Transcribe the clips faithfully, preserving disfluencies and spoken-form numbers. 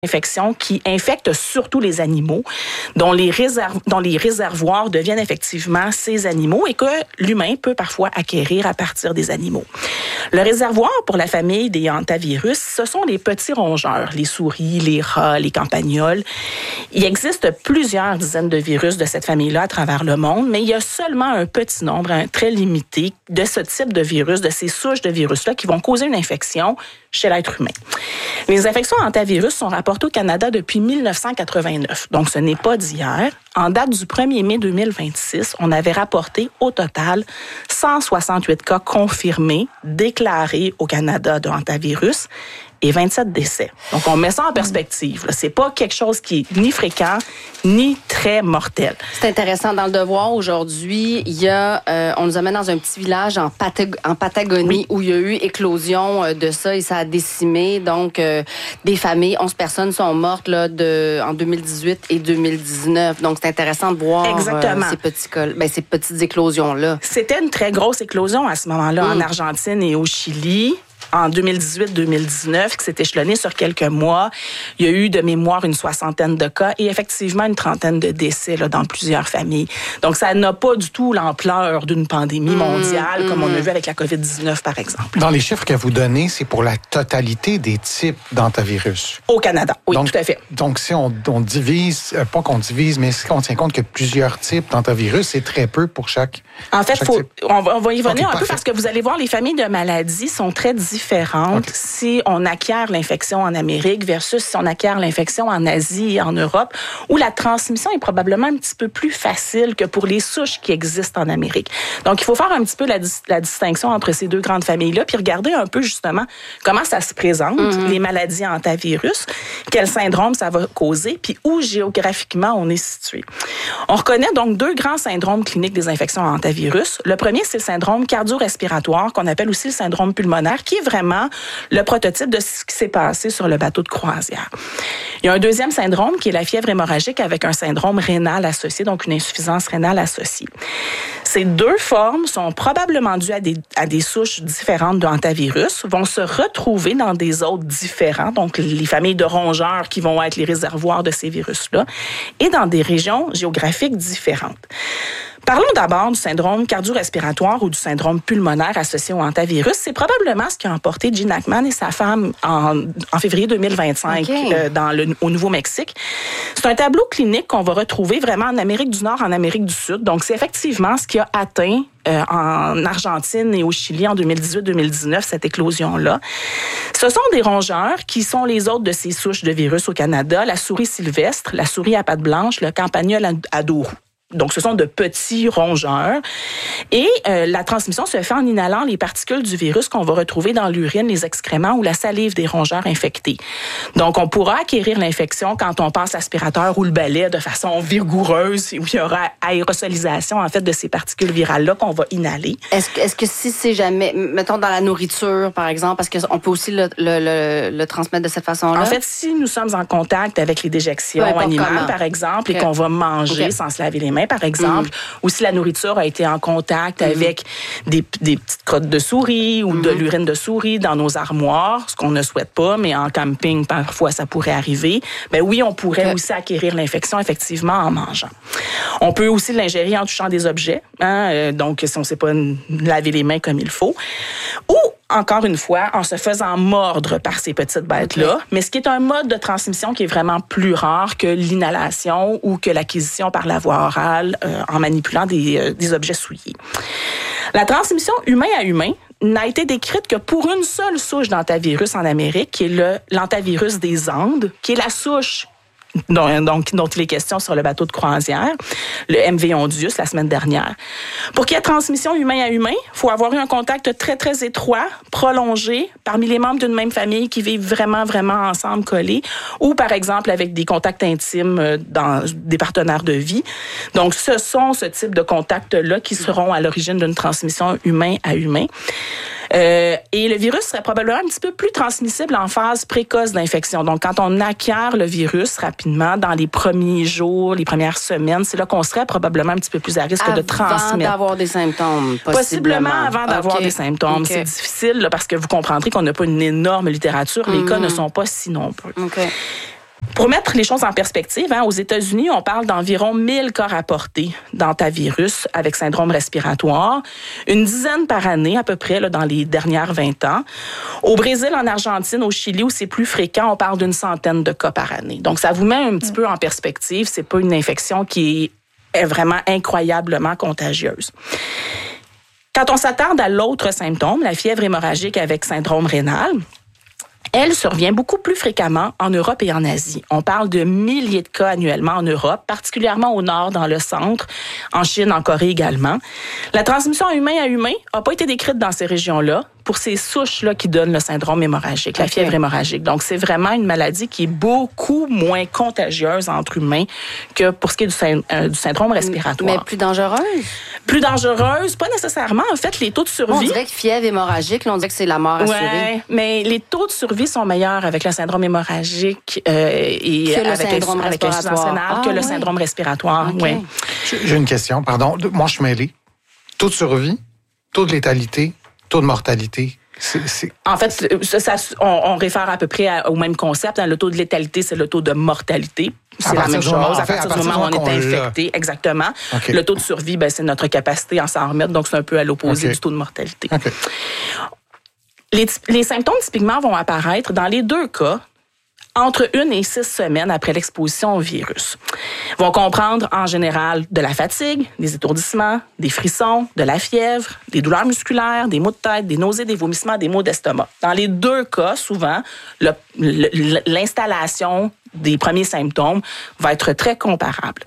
infection qui infecte surtout les animaux, dont les, réserv- dont les réservoirs deviennent effectivement ces animaux et que l'humain peut parfois acquérir à partir des animaux. Le réservoir pour la famille des hantavirus, ce sont les petits rongeurs, les souris, les rats, les campagnols. Il existe plusieurs dizaines de virus de cette famille-là à travers le monde, mais il y a seulement un petit nombre, un très limité, de ce type de virus, de ces souches de virus-là qui vont causer une infection chez l'être humain. Les infections hantavirus sont rapportées au Canada depuis mille neuf cent quatre-vingt-neuf, donc ce n'est pas d'hier. En date du premier mai deux mille vingt-six, on avait rapporté au total cent soixante-huit cas confirmés, déclarés au Canada de hantavirus et vingt-sept décès. Donc, on met ça en perspective. Là. C'est pas quelque chose qui est ni fréquent, ni très mortel. C'est intéressant. Dans le Devoir, aujourd'hui, il y a, euh, on nous amène dans un petit village en, Patag- en Patagonie oui. où il y a eu éclosion de ça et ça a décimé. Donc, euh, des familles, onze personnes sont mortes là, de, en deux mille dix-huit et deux mille dix-neuf. Donc, c'est intéressant de voir euh, ces, petits col- ben, ces petites éclosions-là. C'était une très grosse éclosion à ce moment-là mmh. en Argentine et au Chili. En deux mille dix-huit deux mille dix-neuf, qui s'est échelonné sur quelques mois. Il y a eu de mémoire une soixantaine de cas et effectivement une trentaine de décès là, dans plusieurs familles. Donc, ça n'a pas du tout l'ampleur d'une pandémie mondiale, mmh, comme mmh. on a vu avec la covid dix-neuf, par exemple. Dans les chiffres que vous donnez, c'est pour la totalité des types d'hantavirus. Au Canada, oui, donc, tout à fait. Donc, si on, on divise, euh, pas qu'on divise, mais si on tient compte que plusieurs types d'hantavirus, c'est très peu pour chaque En fait, chaque faut, on, va, on va y venir okay, un peu parce que vous allez voir, les familles de maladies sont très différentes okay. si on acquiert l'infection en Amérique versus si on acquiert l'infection en Asie et en Europe, où la transmission est probablement un petit peu plus facile que pour les souches qui existent en Amérique. Donc, il faut faire un petit peu la, la distinction entre ces deux grandes familles-là, puis regarder un peu justement comment ça se présente, mm-hmm. les maladies hantavirus, quel syndrome ça va causer, puis où géographiquement on est situé. On reconnaît donc deux grands syndromes cliniques des infections à hantavirus. Le premier, c'est le syndrome cardio-respiratoire, qu'on appelle aussi le syndrome pulmonaire, qui est vraiment le prototype de ce qui s'est passé sur le bateau de croisière. Il y a un deuxième syndrome qui est la fièvre hémorragique avec un syndrome rénal associé, donc une insuffisance rénale associée. Ces deux formes sont probablement dues à des, à des souches différentes de hantavirus, vont se retrouver dans des hôtes différents, donc les familles de rongeurs qui vont être les réservoirs de ces virus-là, et dans des régions géographiques différentes. Parlons d'abord du syndrome cardio-respiratoire ou du syndrome pulmonaire associé au hantavirus. C'est probablement ce qui a emporté Gene Hackman et sa femme en, en février deux mille vingt-cinq okay. euh, dans le, au Nouveau-Mexique. C'est un tableau clinique qu'on va retrouver vraiment en Amérique du Nord, en Amérique du Sud. Donc, c'est effectivement ce qui a atteint euh, en Argentine et au Chili en deux mille dix-huit deux mille dix-neuf, cette éclosion-là. Ce sont des rongeurs qui sont les autres de ces souches de virus au Canada, la souris sylvestre, la souris à pattes blanches, le campagnol à dos roux. Donc, ce sont de petits rongeurs. Et euh, la transmission se fait en inhalant les particules du virus qu'on va retrouver dans l'urine, les excréments ou la salive des rongeurs infectés. Donc, on pourra acquérir l'infection quand on passe l'aspirateur ou le balai de façon vigoureuse, où il y aura aérosolisation, en fait, de ces particules virales-là qu'on va inhaler. Est-ce que, est-ce que si c'est jamais, mettons dans la nourriture, par exemple, parce qu'on peut aussi le, le, le, le transmettre de cette façon-là? En fait, si nous sommes en contact avec les déjections animales, comment. par exemple, okay. et qu'on va manger okay. sans se laver les mains, par exemple, mmh. ou si la nourriture a été en contact mmh. avec des, des petites crottes de souris ou mmh. de l'urine de souris dans nos armoires, ce qu'on ne souhaite pas, mais en camping, parfois, ça pourrait arriver, ben oui, on pourrait okay. aussi acquérir l'infection, effectivement, en mangeant. On peut aussi l'ingérer en touchant des objets, hein, euh, donc si on ne sait pas laver les mains comme il faut, ou encore une fois, en se faisant mordre par ces petites bêtes-là, okay. mais ce qui est un mode de transmission qui est vraiment plus rare que l'inhalation ou que l'acquisition par la voie orale euh, en manipulant des, euh, des objets souillés. La transmission humain à humain n'a été décrite que pour une seule souche d'hantavirus en Amérique, qui est le, l'hantavirus des Andes, qui est la souche dont, donc, dont il est question sur le bateau de croisière, le M V Ondius, la semaine dernière. Pour qu'il y ait transmission humain à humain, il faut avoir eu un contact très, très étroit, prolongé, parmi les membres d'une même famille qui vivent vraiment, vraiment ensemble, collés, ou par exemple avec des contacts intimes dans des partenaires de vie. Donc, ce sont ce type de contacts-là qui seront à l'origine d'une transmission humain à humain. Euh, et le virus serait probablement un petit peu plus transmissible en phase précoce d'infection. Donc, quand on acquiert le virus rapidement, dans les premiers jours, les premières semaines, c'est là qu'on serait probablement un petit peu plus à risque avant de transmettre. Avant d'avoir des symptômes, possiblement. Possiblement avant d'avoir okay. des symptômes. Okay. C'est difficile là, parce que vous comprendrez qu'on n'a pas une énorme littérature. Les mm-hmm. cas ne sont pas si nombreux. Okay. Pour mettre les choses en perspective, hein, aux États-Unis, on parle d'environ mille cas rapportés d'hantavirus avec syndrome respiratoire, une dizaine par année à peu près là, dans les dernières vingt ans. Au Brésil, en Argentine, au Chili, où c'est plus fréquent, on parle d'une centaine de cas par année. Donc, ça vous met un petit peu en perspective. C'est pas une infection qui est vraiment incroyablement contagieuse. Quand on s'attarde à l'autre symptôme, la fièvre hémorragique avec syndrome rénal, elle survient beaucoup plus fréquemment en Europe et en Asie. On parle de milliers de cas annuellement en Europe, particulièrement au nord, dans le centre, en Chine, en Corée également. La transmission humain à humain n'a pas été décrite dans ces régions-là pour ces souches-là qui donnent le syndrome hémorragique, la fièvre hémorragique. Donc, c'est vraiment une maladie qui est beaucoup moins contagieuse entre humains que pour ce qui est du, sy- euh, du syndrome respiratoire. Mais plus dangereuse? Plus dangereuse, pas nécessairement. En fait, les taux de survie... On dirait que fièvre hémorragique, là, on dirait que c'est la mort assurée. Ouais, mais les taux de survie sont meilleurs avec le syndrome hémorragique euh, et que le avec, syndrome avec l'insuffisance rénale ah, que le ouais. syndrome respiratoire. Okay. Ouais. J'ai une question, pardon. Moi, je suis mêlée. Taux de survie, taux de létalité, taux de mortalité. C'est, c'est... En fait, ça, ça, on, on réfère à peu près à, au même concept. Hein. Le taux de létalité, c'est le taux de mortalité. C'est la même chose. Moment, à partir du moment où on est infecté. L'a. Exactement. Okay. Le taux de survie, ben, c'est notre capacité à s'en remettre. Donc, c'est un peu à l'opposé okay. du taux de mortalité. Okay. Les, les symptômes, typiquement, vont apparaître dans les deux cas entre une et six semaines après l'exposition au virus. Ils vont comprendre en général de la fatigue, des étourdissements, des frissons, de la fièvre, des douleurs musculaires, des maux de tête, des nausées, des vomissements, des maux d'estomac. Dans les deux cas, souvent, le, le, l'installation des premiers symptômes va être très comparable.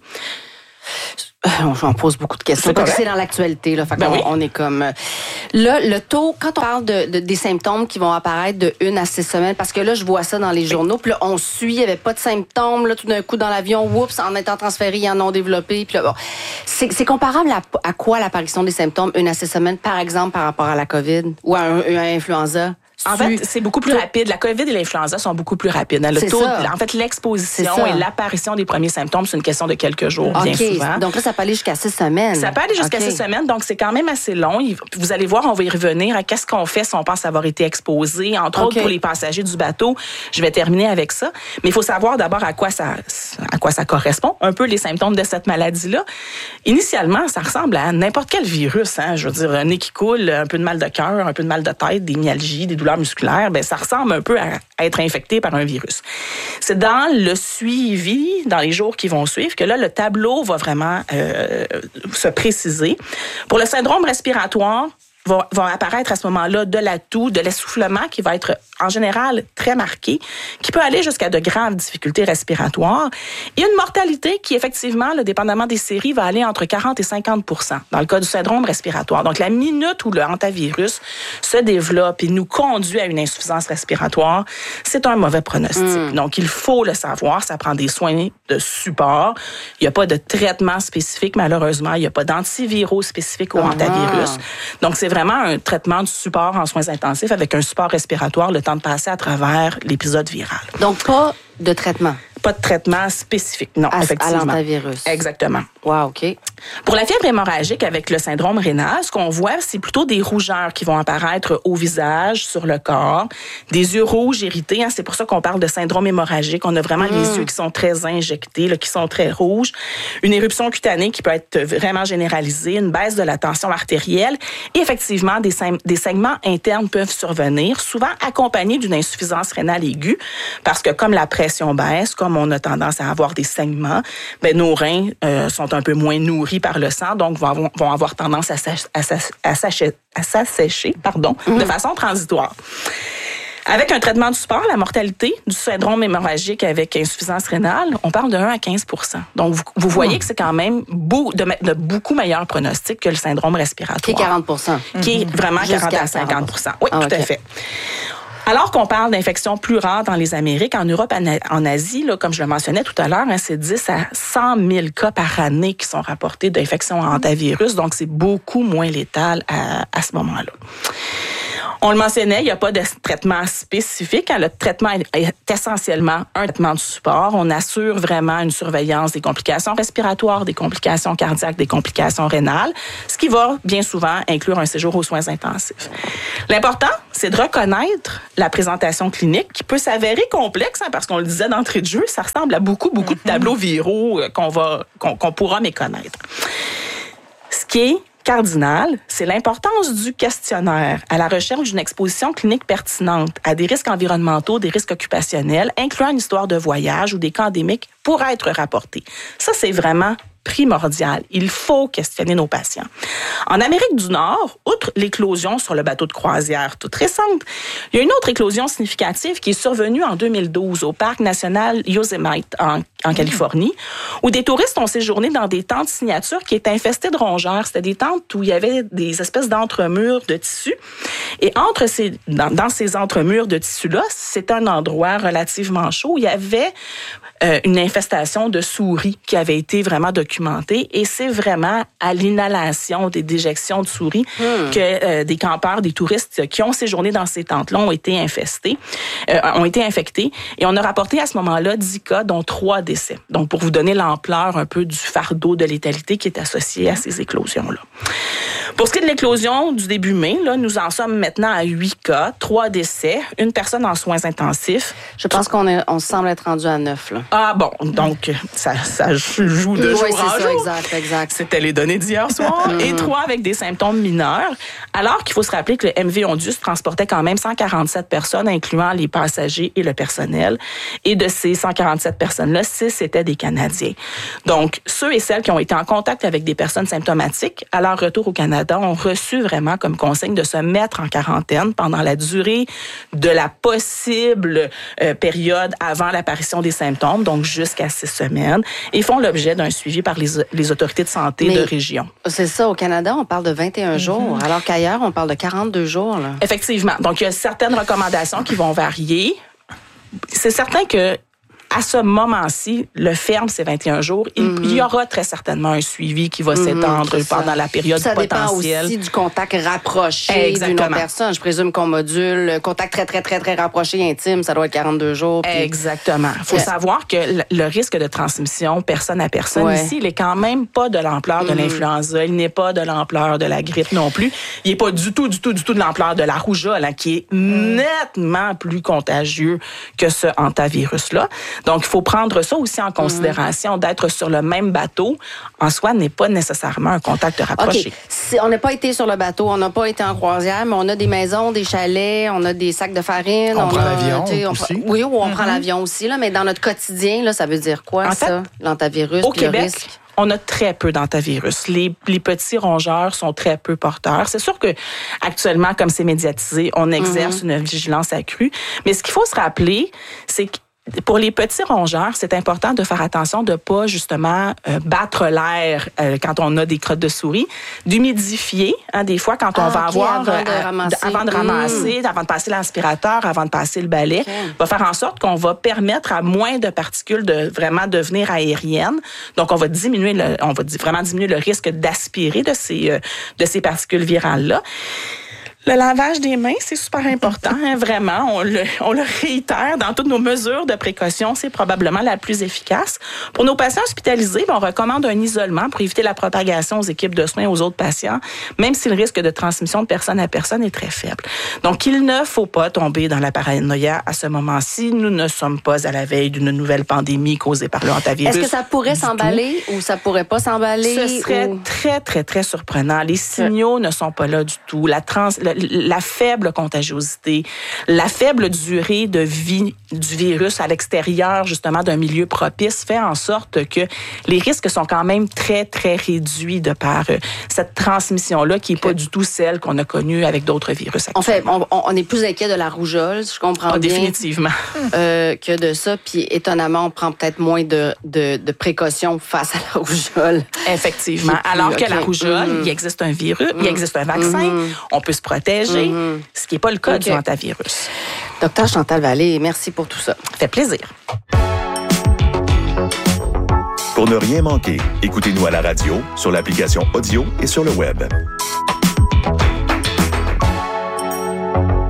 On pose beaucoup de questions. C'est parce que c'est dans l'actualité. Là, fait ben on, oui. on est comme... Là, le taux, quand on parle de, de, des symptômes qui vont apparaître de une à six semaines, parce que là, je vois ça dans les journaux, puis là, on suit, il n'y avait pas de symptômes, là, tout d'un coup, dans l'avion, oups, en étant transférés, ils en ont développé. Puis là, bon, c'est, c'est comparable à, à quoi l'apparition des symptômes une à six semaines, par exemple, par rapport à la COVID ou à un, à l'influenza? En fait, c'est beaucoup plus rapide. La COVID et l'influenza sont beaucoup plus rapides. Le c'est taux, ça. En fait, l'exposition et l'apparition des premiers symptômes, c'est une question de quelques jours, okay. bien souvent. Donc là, ça peut aller jusqu'à six semaines. Ça peut aller jusqu'à okay. six semaines, donc c'est quand même assez long. Vous allez voir, on va y revenir à qu'est-ce qu'on fait si on pense avoir été exposé, entre okay. autres pour les passagers du bateau. Je vais terminer avec ça. Mais il faut savoir d'abord à quoi ça, à quoi ça correspond, un peu les symptômes de cette maladie-là. Initialement, ça ressemble à n'importe quel virus. Hein. Je veux dire, un nez qui coule, un peu de mal de cœur, un peu de mal de tête, des myalgies, des douleurs musculaires. Ben, ça ressemble un peu à être infecté par un virus. C'est dans le suivi, dans les jours qui vont suivre, que là, le tableau va vraiment euh, se préciser. Pour le syndrome respiratoire, va, va apparaître à ce moment-là de la toux, de l'essoufflement qui va être en général très marqué, qui peut aller jusqu'à de graves difficultés respiratoires. Et une mortalité qui, effectivement, là, dépendamment des séries, va aller entre quarante et cinquante pour cent dans le cas du syndrome respiratoire. Donc, la minute où le hantavirus se développe et nous conduit à une insuffisance respiratoire, c'est un mauvais pronostic. Mm. Donc, il faut le savoir. Ça prend des soins de support. Il n'y a pas de traitement spécifique, malheureusement. Il n'y a pas d'antiviraux spécifiques au ah. hantavirus. Donc, c'est vraiment un traitement de support en soins intensifs avec un support respiratoire le temps de passer à travers l'épisode viral. Donc, pas de traitement? Pas de traitement spécifique, non, à, effectivement. À l'hantavirus. Exactement. Wow, OK. Pour la fièvre hémorragique avec le syndrome rénal, ce qu'on voit, c'est plutôt des rougeurs qui vont apparaître au visage, sur le corps, des yeux rouges irrités. Hein, c'est pour ça qu'on parle de syndrome hémorragique. On a vraiment mmh. les yeux qui sont très injectés, là, qui sont très rouges. Une éruption cutanée qui peut être vraiment généralisée, une baisse de la tension artérielle. Et effectivement, des, des saignements internes peuvent survenir, souvent accompagnés d'une insuffisance rénale aiguë, parce que comme la pression baisse, comme on a tendance à avoir des saignements, ben, nos reins euh, sont un peu moins nourris par le sang, donc vont, vont avoir tendance à, à, à, à s'assécher pardon, mmh. de façon transitoire. Avec un traitement de support, la mortalité du syndrome hémorragique avec insuffisance rénale, on parle de un à quinze pour cent. Donc, vous, vous voyez mmh. que c'est quand même beau, de, de beaucoup meilleur pronostic que le syndrome respiratoire. Qui est quarante pour cent. Qui est vraiment quarante à cinquante pour cent. Oui, ah, tout okay. à fait. Alors qu'on parle d'infections plus rares dans les Amériques, en Europe, en Asie, là, comme je le mentionnais tout à l'heure, hein, c'est dix à cent mille cas par année qui sont rapportés d'infections à hantavirus, donc c'est beaucoup moins létal à, à ce moment-là. On le mentionnait, il n'y a pas de traitement spécifique. Le traitement est essentiellement un traitement de support. On assure vraiment une surveillance des complications respiratoires, des complications cardiaques, des complications rénales, ce qui va bien souvent inclure un séjour aux soins intensifs. L'important, c'est de reconnaître la présentation clinique qui peut s'avérer complexe, hein, parce qu'on le disait d'entrée de jeu, ça ressemble à beaucoup, beaucoup de tableaux viraux qu'on va, qu'on, qu'on pourra méconnaître. Ce qui est cardinal, c'est l'importance du questionnaire à la recherche d'une exposition clinique pertinente à des risques environnementaux, des risques occupationnels, incluant une histoire de voyage ou des cas endémiques pour être rapportés. Ça, c'est vraiment primordial. Il faut questionner nos patients. En Amérique du Nord, outre l'éclosion sur le bateau de croisière toute récente, il y a une autre éclosion significative qui est survenue en deux mille douze au parc national Yosemite en, en Californie, où des touristes ont séjourné dans des tentes signature qui étaient infestées de rongeurs. C'était des tentes où il y avait des espèces d'entremurs de tissu. Et entre ces, dans, dans ces entremurs de tissu-là, c'est un endroit relativement chaud où il y avait euh, une infestation de souris qui avait été vraiment documentée. Et c'est vraiment à l'inhalation des déjections de souris mmh. que euh, des campeurs, des touristes qui ont séjourné dans ces tentes-là ont été infestés, euh, ont été infectés. Et on a rapporté à ce moment-là dix cas, dont trois décès. Donc, pour vous donner l'ampleur un peu du fardeau de létalité qui est associé à ces éclosions-là. Pour ce qui est de l'éclosion du début mai, là, nous en sommes maintenant à huit cas, trois décès, une personne en soins intensifs. Je pense qu'on est, on semble être rendu à neuf, là. Ah bon, donc ça, ça joue de oui, jour c'est en ça, jour. Exact, exact. C'était les données d'hier soir. Et trois avec des symptômes mineurs. Alors qu'il faut se rappeler que le M V Ondius transportait quand même cent quarante-sept personnes, incluant les passagers et le personnel. Et de ces cent quarante-sept personnes-là, six étaient des Canadiens. Donc, ceux et celles qui ont été en contact avec des personnes symptomatiques, à leur retour au Canada, ont reçu vraiment comme consigne de se mettre en quarantaine pendant la durée de la possible euh, période avant l'apparition des symptômes, donc jusqu'à six semaines, et font l'objet d'un suivi par les, les autorités de santé Mais de région. C'est ça, au Canada, on parle de vingt et un mm-hmm. jours, alors qu'ailleurs, on parle de quarante-deux jours. Là. Effectivement. Donc, il y a certaines recommandations qui vont varier. C'est certain que à ce moment-ci, le ferme, c'est vingt et un jours. Il, mm-hmm. il y aura très certainement un suivi qui va mm-hmm, s'étendre pendant la période ça potentielle. Ça dépend aussi du contact rapproché d'une autre personne. Je présume qu'on module le contact très, très, très, très rapproché, intime, ça doit être quarante-deux jours. Puis... Exactement. Il faut ouais. savoir que le, le risque de transmission personne à personne ouais. ici, il est quand même pas de l'ampleur mm-hmm. de l'influenza. Il n'est pas de l'ampleur de la grippe non plus. Il n'est pas du tout, du tout, du tout de l'ampleur de la rougeole, hein, qui est mm. nettement plus contagieux que ce hantavirus-là. Donc, il faut prendre ça aussi en considération. Mmh. D'être sur le même bateau, en soi, n'est pas nécessairement un contact rapproché. OK. Si on n'a pas été sur le bateau, on n'a pas été en croisière, mais on a des maisons, des chalets, on a des sacs de farine. On, on prend a, l'avion on, aussi. Oui, on mmh. prend l'avion aussi, là, mais dans notre quotidien, là, ça veut dire quoi, en ça, fait, l'hantavirus, au puis Québec, le risque? On a très peu d'hantavirus. Les, les petits rongeurs sont très peu porteurs. C'est sûr que actuellement, comme c'est médiatisé, on exerce mmh. une vigilance accrue. Mais ce qu'il faut se rappeler, c'est que pour les petits rongeurs, c'est important de faire attention de pas justement euh, battre l'air euh, quand on a des crottes de souris, d'humidifier, hein, des fois quand on ah, va okay, avoir avant de euh, ramasser, avant de, ramasser mmh. avant de passer l'aspirateur, avant de passer le balai, okay. va faire en sorte qu'on va permettre à moins de particules de vraiment devenir aériennes. Donc on va diminuer le, on va vraiment diminuer le risque d'aspirer de ces euh, de ces particules virales là. Le lavage des mains, c'est super important, hein, vraiment. On le, on le réitère dans toutes nos mesures de précaution. C'est probablement la plus efficace. Pour nos patients hospitalisés, on recommande un isolement pour éviter la propagation aux équipes de soins aux autres patients, même si le risque de transmission de personne à personne est très faible. Donc, il ne faut pas tomber dans la paranoïa à ce moment-ci. Nous ne sommes pas à la veille d'une nouvelle pandémie causée par le hantavirus. Est-ce que ça pourrait s'emballer ou ça pourrait pas s'emballer? Ce serait ou... très, très, très surprenant. Les signaux ne sont pas là du tout. La trans... la faible contagiosité, la faible durée de vie du virus à l'extérieur, justement, d'un milieu propice, fait en sorte que les risques sont quand même très, très réduits de par euh, cette transmission-là qui n'est pas du tout celle qu'on a connue avec d'autres virus actuellement. En fait, on, on est plus inquiet de la rougeole, je comprends ah, bien. Définitivement. Euh, que de ça. Puis, étonnamment, on prend peut-être moins de, de, de précautions face à la rougeole. Effectivement. Plus, Alors que okay. la rougeole, mm-hmm. il existe un virus, mm-hmm. il existe un vaccin, mm-hmm. on peut se protéger. Mm-hmm. Ce qui n'est pas le cas okay. du hantavirus. Docteur Chantal Vallée, merci pour tout ça. Ça fait plaisir. Pour ne rien manquer, écoutez-nous à la radio, sur l'application audio et sur le web.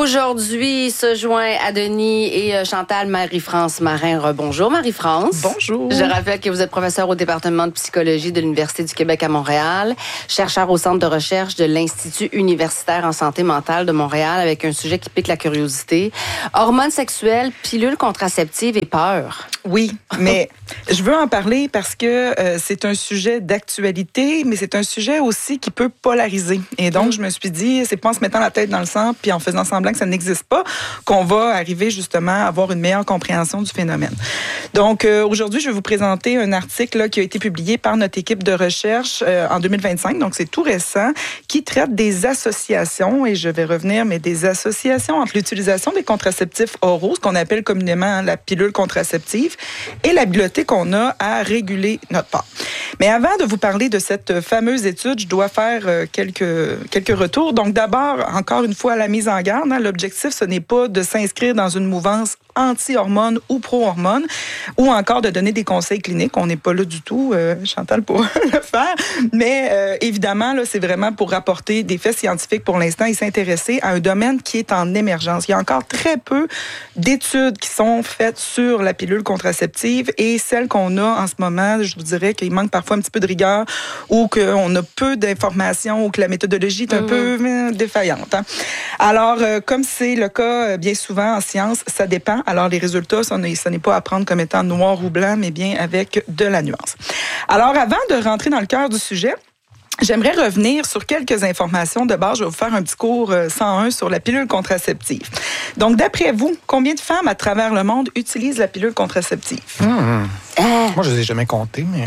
Aujourd'hui, se joint à Denis et euh, Chantal Marie-France Marin. Bonjour Marie-France. Bonjour. Je rappelle que vous êtes professeur au département de psychologie de l'Université du Québec à Montréal, chercheur au centre de recherche de l'Institut universitaire en santé mentale de Montréal avec un sujet qui pique la curiosité. Hormones sexuelles, pilules contraceptives et peur. Oui, mais je veux en parler parce que euh, c'est un sujet d'actualité, mais c'est un sujet aussi qui peut polariser. Et donc, mmh. je me suis dit, c'est pas en se mettant la tête dans le sang puis en faisant semblant que ça n'existe pas qu'on va arriver justement à avoir une meilleure compréhension du phénomène. Donc, euh, aujourd'hui, je vais vous présenter un article là, qui a été publié par notre équipe de recherche euh, en deux mille vingt-cinq, donc c'est tout récent, qui traite des associations, et je vais revenir, mais des associations entre l'utilisation des contraceptifs oraux, ce qu'on appelle communément hein, la pilule contraceptive, et l'habileté qu'on a à réguler notre part. Mais avant de vous parler de cette fameuse étude, je dois faire euh, quelques, quelques retours. Donc d'abord, encore une fois, la mise en garde. Hein, l'objectif, ce n'est pas de s'inscrire dans une mouvance anti-hormones ou pro-hormones, ou encore de donner des conseils cliniques. On n'est pas là du tout, euh, Chantal, pour le faire. Mais euh, évidemment, là, c'est vraiment pour rapporter des faits scientifiques pour l'instant et s'intéresser à un domaine qui est en émergence. Il y a encore très peu d'études qui sont faites sur la pilule contraceptive, et celles qu'on a en ce moment, je vous dirais qu'il manque parfois un petit peu de rigueur, ou qu'on a peu d'informations, ou que la méthodologie est un mmh. peu euh, défaillante. Hein. Alors, euh, comme c'est le cas euh, bien souvent en science, ça dépend. Alors, les résultats, ce n'est, ce n'est pas à prendre comme étant noir ou blanc, mais bien avec de la nuance. Alors, avant de rentrer dans le cœur du sujet, j'aimerais revenir sur quelques informations. De base, je vais vous faire un petit cours cent un sur la pilule contraceptive. Donc, d'après vous, combien de femmes à travers le monde utilisent la pilule contraceptive? Mmh. Euh... Moi, je ne les ai jamais comptées, mais...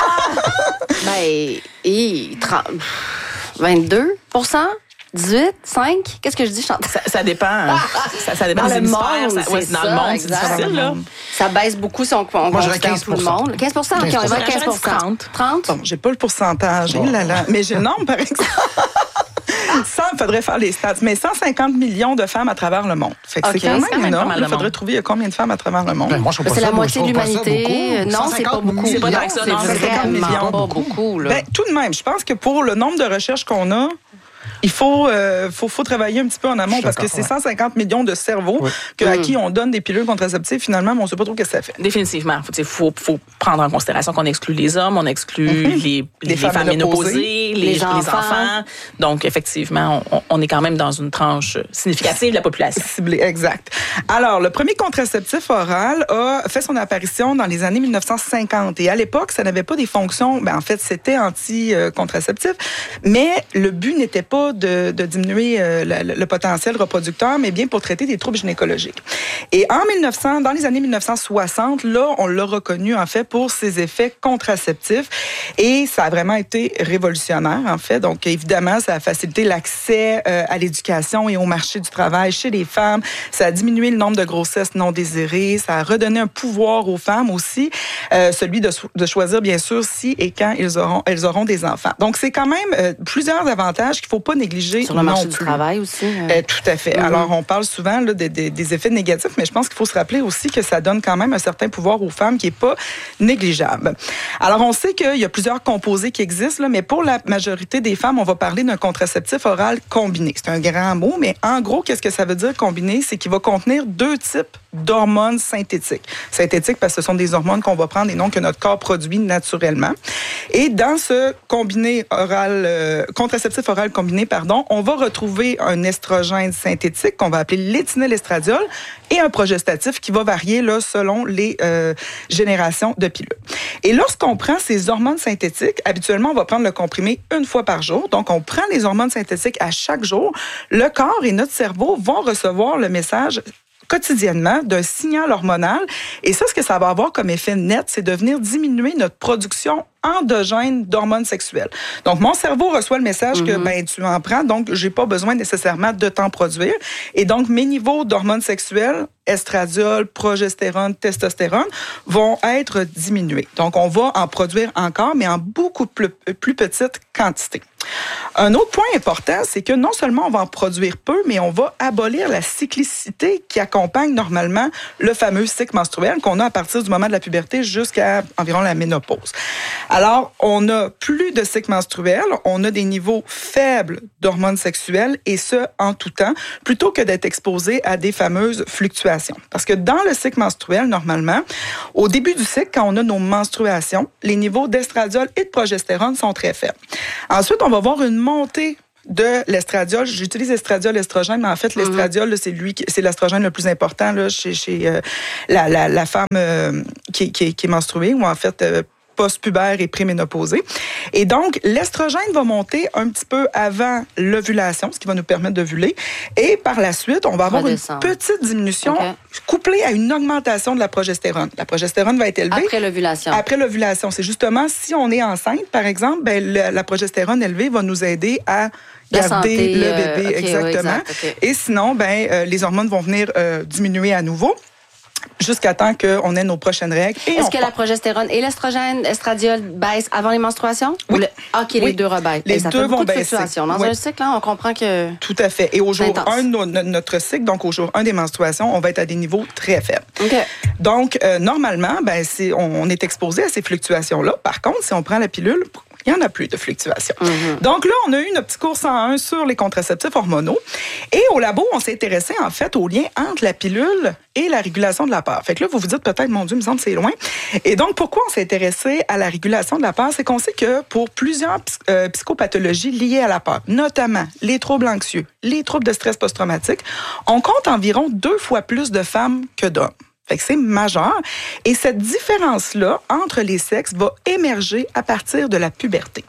ben, et trente, vingt-deux pour cent? dix-huit, cinq, qu'est-ce que je dis, Chantal? Ça, ça dépend. Hein. ça, ça dépend dans des le monde, ça, ouais, dans ça, le monde, c'est difficile. Là. Ça baisse beaucoup si on compte quinze tout le monde. quinze pour cent, OK, on va à quinze pour cent. trente. trente? Bon, j'ai pas le pourcentage, oh. là, là. Mais j'ai le nombre, par exemple. cent, il faudrait faire les stats, mais cent cinquante millions de femmes à travers le monde. Fait que okay, c'est quand même, c'est quand même énorme. Il faudrait trouver il y a combien de femmes à travers le monde. Ben, moi, je c'est ça, la moitié de l'humanité. Non, c'est pas beaucoup. C'est pas tant que ça, non. C'est vraiment pas beaucoup. Ben, tout de même, je pense que pour le nombre de recherches qu'on a, il faut, euh, faut, faut travailler un petit peu en amont parce que c'est cent cinquante millions de cerveaux oui. que, à mmh. qui on donne des pilules contraceptives, finalement, mais on ne sait pas trop ce que ça fait. Définitivement. Il faut, faut prendre en considération qu'on exclut les hommes, on exclut mmh. les, les, les femmes, femmes ménopausées, les, les, enfants. les enfants. Donc, effectivement, on, on est quand même dans une tranche significative de la population. Ciblée, exact. Alors, le premier contraceptif oral a fait son apparition dans les années mille neuf cent cinquante. Et à l'époque, ça n'avait pas des fonctions... Ben, en fait, c'était anti-contraceptif, mais le but n'était pas De, de diminuer euh, le, le potentiel reproducteur, mais bien pour traiter des troubles gynécologiques. Et en mille neuf cents, dans les années mille neuf cent soixante, là, on l'a reconnu, en fait, pour ses effets contraceptifs. Et ça a vraiment été révolutionnaire, en fait. Donc, évidemment, ça a facilité l'accès euh, à l'éducation et au marché du travail chez les femmes. Ça a diminué le nombre de grossesses non désirées. Ça a redonné un pouvoir aux femmes aussi, euh, celui de, de choisir, bien sûr, si et quand ils auront, elles auront des enfants. Donc, c'est quand même euh, plusieurs avantages qu'il faut pas négliger sur le marché non du plus. travail aussi. Euh... Euh, tout à fait. Mm-hmm. Alors, on parle souvent là, des, des, des effets négatifs, mais je pense qu'il faut se rappeler aussi que ça donne quand même un certain pouvoir aux femmes qui n'est pas négligeable. Alors, on sait qu'il y a plusieurs composés qui existent, là, mais pour la majorité des femmes, on va parler d'un contraceptif oral combiné. C'est un grand mot, mais en gros, qu'est-ce que ça veut dire combiné? C'est qu'il va contenir deux types d'hormones synthétiques. Synthétiques parce que ce sont des hormones qu'on va prendre et non que notre corps produit naturellement. Et dans ce combiné oral, euh, contraceptif oral combiné, pardon, on va retrouver un estrogène synthétique qu'on va appeler l'éthynyl'estradiol et un progestatif qui va varier là, selon les euh, générations de pilules. Et lorsqu'on prend ces hormones synthétiques, habituellement, on va prendre le comprimé une fois par jour. Donc, on prend les hormones synthétiques à chaque jour. Le corps et notre cerveau vont recevoir le message quotidiennement d'un signal hormonal. Et ça, ce que ça va avoir comme effet net, c'est de venir diminuer notre production endogène d'hormones sexuelles. Donc, mon cerveau reçoit le message mm-hmm. que ben tu en prends, donc j'ai pas besoin nécessairement de t'en produire. Et donc, mes niveaux d'hormones sexuelles, estradiol, progestérone, testostérone, vont être diminués. Donc, on va en produire encore, mais en beaucoup plus, plus petite quantité. Un autre point important, c'est que non seulement on va en produire peu, mais on va abolir la cyclicité qui accompagne normalement le fameux cycle menstruel qu'on a à partir du moment de la puberté jusqu'à environ la ménopause. Alors, on a plus de cycle menstruel, on a des niveaux faibles d'hormones sexuelles, et ce, en tout temps, plutôt que d'être exposé à des fameuses fluctuations. Parce que dans le cycle menstruel, normalement, au début du cycle, quand on a nos menstruations, les niveaux d'estradiol et de progestérone sont très faibles. Ensuite, on va voir une montée de l'estradiol. J'utilise estradiol, estrogène, mais en fait, l'estradiol, là, c'est lui, qui, c'est l'estrogène le plus important là, chez, chez euh, la, la, la femme euh, qui, qui, qui est menstruée, ou en fait, euh, post-pubère et préménopausée. Et donc, l'estrogène va monter un petit peu avant l'ovulation, ce qui va nous permettre d'ovuler. Et par la suite, on va avoir une petite diminution okay. couplée à une augmentation de la progestérone. La progestérone va être élevée. Après l'ovulation. Après l'ovulation. C'est justement, si on est enceinte, par exemple, ben, la, la progestérone élevée va nous aider à garder santé, le bébé. Euh, okay, exactement. Ouais, exact, okay. Et sinon, ben, euh, les hormones vont venir euh, diminuer à nouveau, jusqu'à temps qu'on ait nos prochaines règles. Et Est-ce que part. la progestérone et l'estrogène, estradiol baissent avant les menstruations? Oui. Le... OK, oui. Les deux rebaissent. Les et ça deux fait vont de baisser. Dans oui. un cycle, hein, on comprend que... Tout à fait. Et au jour un de notre cycle, donc au jour un des menstruations, on va être à des niveaux très faibles. Okay. Donc, euh, normalement, ben, c'est, on est exposé à ces fluctuations-là. Par contre, si on prend la pilule, il n'y en a plus de fluctuations. Mm-hmm. Donc là, on a eu notre petit cours cent un sur les contraceptifs hormonaux. Et au labo, on s'est intéressé, en fait, au lien entre la pilule et la régulation de la peur. Fait que là, vous vous dites peut-être, mon Dieu, il me semble que c'est loin. Et donc, pourquoi on s'est intéressé à la régulation de la peur? C'est qu'on sait que pour plusieurs euh, psychopathologies liées à la peur, notamment les troubles anxieux, les troubles de stress post-traumatique, on compte environ deux fois plus de femmes que d'hommes. Fait que c'est majeur. Et cette différence-là entre les sexes va émerger à partir de la puberté.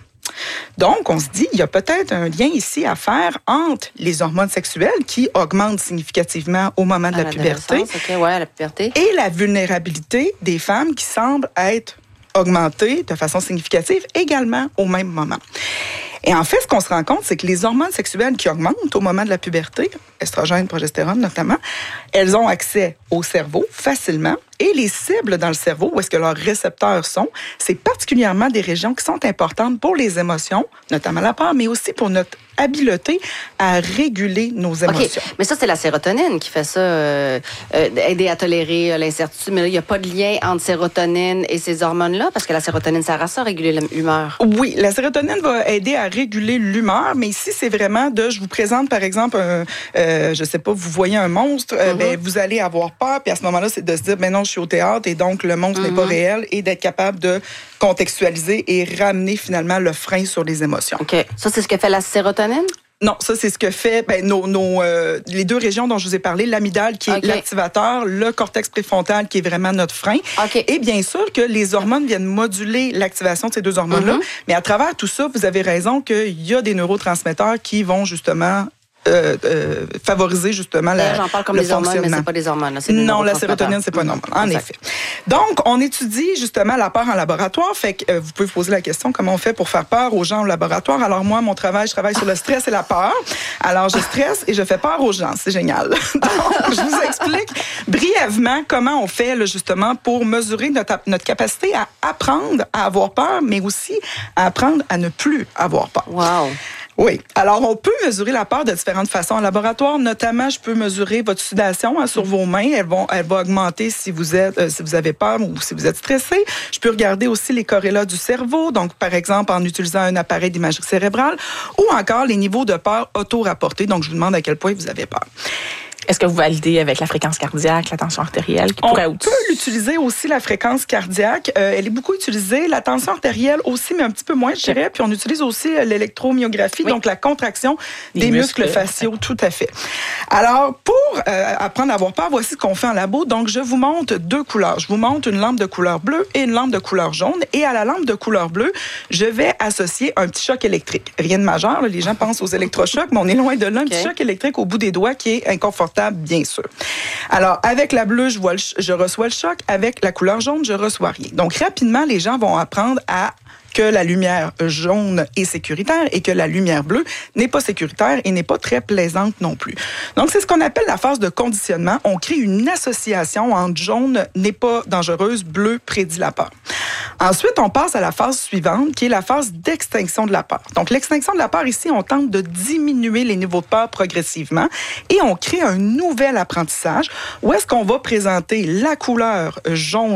Donc, on se dit, il y a peut-être un lien ici à faire entre les hormones sexuelles qui augmentent significativement au moment de la puberté, okay, ouais, la puberté et la vulnérabilité des femmes qui semblent être augmentée de façon significative également au même moment. Et en fait, ce qu'on se rend compte, c'est que les hormones sexuelles qui augmentent au moment de la puberté, estrogène, progestérone notamment, elles ont accès au cerveau facilement. Et les cibles dans le cerveau, où est-ce que leurs récepteurs sont, c'est particulièrement des régions qui sont importantes pour les émotions, notamment la peur, mais aussi pour notre habileté à réguler nos émotions. Okay. Mais ça, c'est la sérotonine qui fait ça, euh, euh, aider à tolérer euh, l'incertitude. Mais là, il n'y a pas de lien entre sérotonine et ces hormones-là, parce que la sérotonine sert à ça, réguler l'humeur. Oui, la sérotonine va aider à réguler l'humeur, mais ici, c'est vraiment de, je vous présente, par exemple, un, euh, je sais pas, vous voyez un monstre, euh, mm-hmm. ben, vous allez avoir peur, puis à ce moment-là, c'est de se dire, ben non, je suis au théâtre, et donc le monstre mm-hmm. n'est pas réel, et d'être capable de contextualiser et ramener finalement le frein sur les émotions. OK. Ça, c'est ce que fait la sérotonine? Non, ça, c'est ce que fait ben, nos, nos, euh, les deux régions dont je vous ai parlé, l'amygdale qui est okay. l'activateur, le cortex préfrontal qui est vraiment notre frein. Okay. Et bien sûr que les hormones viennent moduler l'activation de ces deux hormones-là. Mm-hmm. Mais à travers tout ça, vous avez raison qu'il y a des neurotransmetteurs qui vont justement... Euh, euh, favoriser justement la, j'en parle comme le les hormones, mais c'est pas des hormones. Là, c'est des non, la sérotonine, c'est pas une hormone, en exact. Effet. Donc, on étudie justement la peur en laboratoire. Fait que euh, vous pouvez vous poser la question, comment on fait pour faire peur aux gens au laboratoire? Alors moi, mon travail, je travaille sur le stress et la peur. Alors, je stresse et je fais peur aux gens. C'est génial. Donc, je vous explique brièvement comment on fait là, justement pour mesurer notre, notre capacité à apprendre à avoir peur, mais aussi à apprendre à ne plus avoir peur. Wow! Oui. Alors, on peut mesurer la peur de différentes façons en laboratoire. Notamment, je peux mesurer votre sudation hein, sur vos mains. Elle va, elle va augmenter si vous êtes, euh, si vous avez peur ou si vous êtes stressé. Je peux regarder aussi les corrélats du cerveau. Donc, par exemple, en utilisant un appareil d'imagerie cérébrale ou encore les niveaux de peur auto-rapportés. Donc, je vous demande à quel point vous avez peur. Est-ce que vous validez avec la fréquence cardiaque, la tension artérielle? Qui on pourrait peut l'utiliser aussi, la fréquence cardiaque. Euh, elle est beaucoup utilisée. La tension artérielle aussi, mais un petit peu moins, je dirais. Puis on utilise aussi l'électromyographie, oui. donc la contraction des, des muscles, muscles faciaux, tout à fait. Alors, pour euh, apprendre à avoir peur, voici ce qu'on fait en labo. Donc, je vous montre deux couleurs. Je vous montre une lampe de couleur bleue et une lampe de couleur jaune. Et à la lampe de couleur bleue, je vais associer un petit choc électrique. Rien de majeur, là, les gens pensent aux électrochocs, mais on est loin de là. Un okay. petit choc électrique au bout des doigts qui est inconfortable, bien sûr. Alors, avec la bleue, je, vois le, je reçois le choc. Avec la couleur jaune, je reçois rien. Donc, rapidement, les gens vont apprendre à que la lumière jaune est sécuritaire et que la lumière bleue n'est pas sécuritaire et n'est pas très plaisante non plus. Donc, c'est ce qu'on appelle la phase de conditionnement. On crée une association entre jaune n'est pas dangereuse, bleu prédit la peur. Ensuite, on passe à la phase suivante, qui est la phase d'extinction de la peur. Donc, l'extinction de la peur, ici, on tente de diminuer les niveaux de peur progressivement et on crée un nouvel apprentissage où est-ce qu'on va présenter la couleur jaune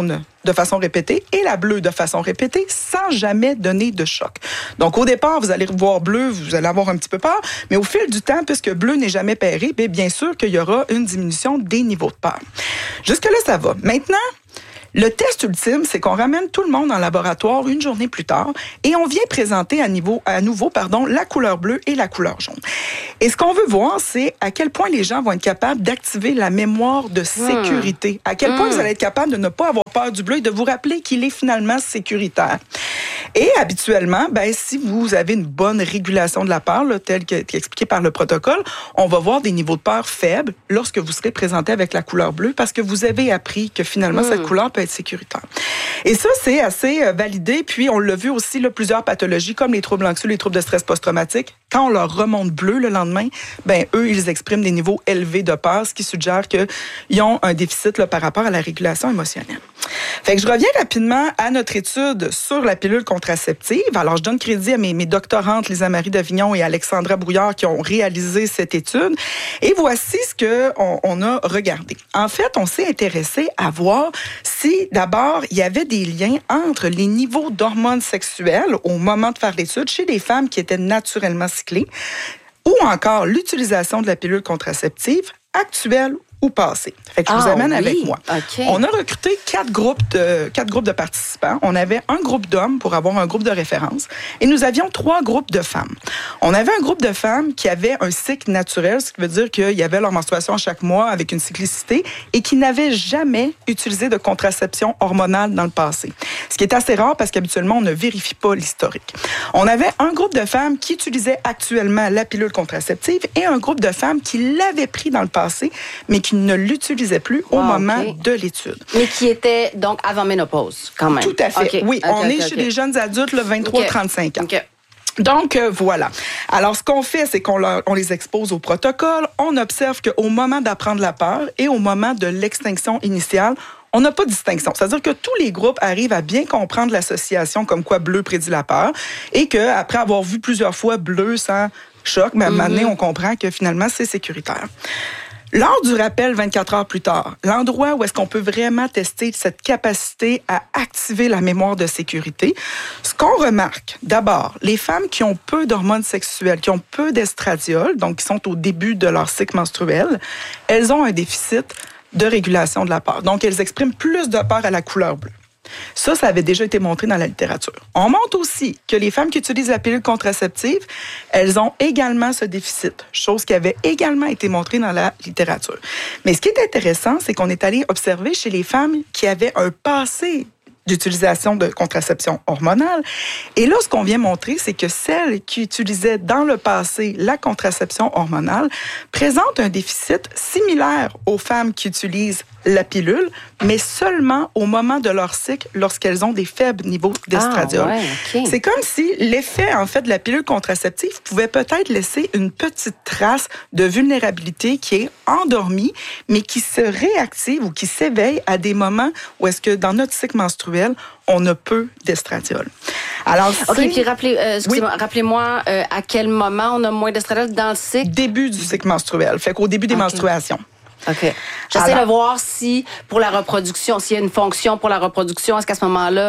de façon répétée et la bleue de façon répétée sans jamais donner de choc. Donc, au départ, vous allez voir bleu, vous allez avoir un petit peu peur, mais au fil du temps, puisque bleu n'est jamais pairé, bien, bien sûr qu'il y aura une diminution des niveaux de peur. Jusque-là, ça va. Maintenant, le test ultime, c'est qu'on ramène tout le monde en laboratoire une journée plus tard et on vient présenter à, niveau, à nouveau pardon, la couleur bleue et la couleur jaune. Et ce qu'on veut voir, c'est à quel point les gens vont être capables d'activer la mémoire de sécurité. À quel point mmh. vous allez être capable de ne pas avoir peur du bleu et de vous rappeler qu'il est finalement sécuritaire. Et habituellement, ben, si vous avez une bonne régulation de la peur, là, telle que expliquée par le protocole, on va voir des niveaux de peur faibles lorsque vous serez présenté avec la couleur bleue parce que vous avez appris que finalement, mmh. cette couleur peut être sécuritaire. Et ça, c'est assez validé. Puis, on l'a vu aussi, là, plusieurs pathologies comme les troubles anxieux, les troubles de stress post-traumatique. Quand on leur remonte bleu le lendemain, ben eux, ils expriment des niveaux élevés de peur, ce qui suggère qu'ils ont un déficit là, par rapport à la régulation émotionnelle. Fait que je reviens rapidement à notre étude sur la pilule contraceptive. Alors, je donne crédit à mes, mes doctorantes, Lisa-Marie Davignon et Alexandra Brouillard, qui ont réalisé cette étude. Et voici ce qu'on on a regardé. En fait, on s'est intéressé à voir si, d'abord, il y avait des liens entre les niveaux d'hormones sexuelles au moment de faire l'étude chez les femmes qui étaient naturellement cyclées, ou encore l'utilisation de la pilule contraceptive actuelle ou passée. Fait que je vous ah, amène oui. avec moi. Okay. On a recruté quatre groupes de quatre groupes de participants. On avait un groupe d'hommes pour avoir un groupe de référence et nous avions trois groupes de femmes. On avait un groupe de femmes qui avaient un cycle naturel, ce qui veut dire qu'il y avait leur menstruation chaque mois avec une cyclicité et qui n'avaient jamais utilisé de contraception hormonale dans le passé. Ce qui est assez rare parce qu'habituellement, on ne vérifie pas l'historique. On avait un groupe de femmes qui utilisaient actuellement la pilule contraceptive et un groupe de femmes qui l'avaient pris dans le passé, mais qui ne l'utilisait plus au ah, moment okay. de l'étude. Mais qui était donc avant ménopause, quand même. Tout à fait. Okay. Oui, okay, on okay, est okay. chez les jeunes adultes, le vingt-trois à trente-cinq ans. Okay. Donc, euh, voilà. Alors, ce qu'on fait, c'est qu'on leur, on les expose au protocole. On observe qu'au moment d'apprendre la peur et au moment de l'extinction initiale, on n'a pas de distinction. C'est-à-dire que tous les groupes arrivent à bien comprendre l'association comme quoi bleu prédit la peur et qu'après avoir vu plusieurs fois bleu sans choc, mais à un moment donné, on comprend que finalement, c'est sécuritaire. Lors du rappel vingt-quatre heures plus tard, l'endroit où est-ce qu'on peut vraiment tester cette capacité à activer la mémoire de sécurité, ce qu'on remarque, d'abord, les femmes qui ont peu d'hormones sexuelles, qui ont peu d'estradiol, donc qui sont au début de leur cycle menstruel, elles ont un déficit de régulation de la peur. Donc, elles expriment plus de peur à la couleur bleue. Ça, ça avait déjà été montré dans la littérature. On montre aussi que les femmes qui utilisent la pilule contraceptive, elles ont également ce déficit, chose qui avait également été montrée dans la littérature. Mais ce qui est intéressant, c'est qu'on est allé observer chez les femmes qui avaient un passé d'utilisation de contraception hormonale. Et là, ce qu'on vient montrer, c'est que celles qui utilisaient dans le passé la contraception hormonale présentent un déficit similaire aux femmes qui utilisent la pilule, mais seulement au moment de leur cycle, lorsqu'elles ont des faibles niveaux d'estradiol. Ah, ouais, okay. C'est comme si l'effet, en fait, de la pilule contraceptive pouvait peut-être laisser une petite trace de vulnérabilité qui est endormie, mais qui se réactive ou qui s'éveille à des moments où est-ce que dans notre cycle menstruel, on a peu d'estradiol. Alors, OK, puis rappelez, euh, excusez-moi, oui. rappelez-moi euh, à quel moment on a moins d'estradiol dans le cycle? Début du cycle menstruel, fait qu'au début des okay. menstruations. OK. J'essaie Alors, de voir si, pour la reproduction, s'il y a une fonction pour la reproduction, est-ce qu'à ce moment-là,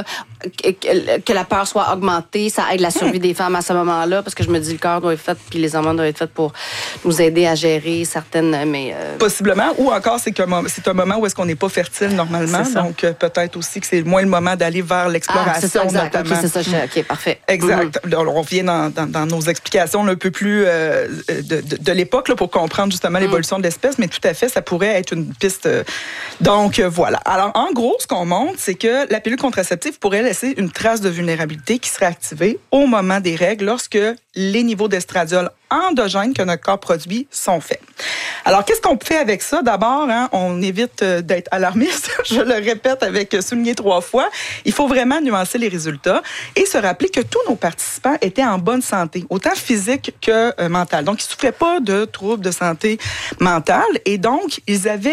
que, que la peur soit augmentée, ça aide la survie mmh. des femmes à ce moment-là, parce que je me dis le corps doit être fait, puis les hormones doivent être faites pour nous aider à gérer certaines... mais euh... Possiblement, ou encore c'est, que, c'est un moment où est-ce qu'on n'est pas fertile normalement, donc euh, peut-être aussi que c'est moins le moment d'aller vers l'exploration, ah, c'est ça, exact. notamment. OK, c'est ça, je... OK, parfait. Exact. Mmh. Alors, on vient dans, dans, dans nos explications là, un peu plus euh, de, de, de l'époque là, pour comprendre justement l'évolution mmh. de l'espèce, mais tout à fait, ça pourrait être une piste. Donc, euh, voilà. Alors, en gros, ce qu'on montre, c'est que la pilule contraceptive pourrait laisser une trace de vulnérabilité qui serait activée au moment des règles lorsque les niveaux d'estradiol endogènes que notre corps produit sont faits. Alors, qu'est-ce qu'on fait avec ça? D'abord, hein, on évite d'être alarmiste. Je le répète avec souligné trois fois. Il faut vraiment nuancer les résultats et se rappeler que tous nos participants étaient en bonne santé, autant physique que euh, mentale. Donc, ils ne souffraient pas de troubles de santé mentale et donc, ils avaient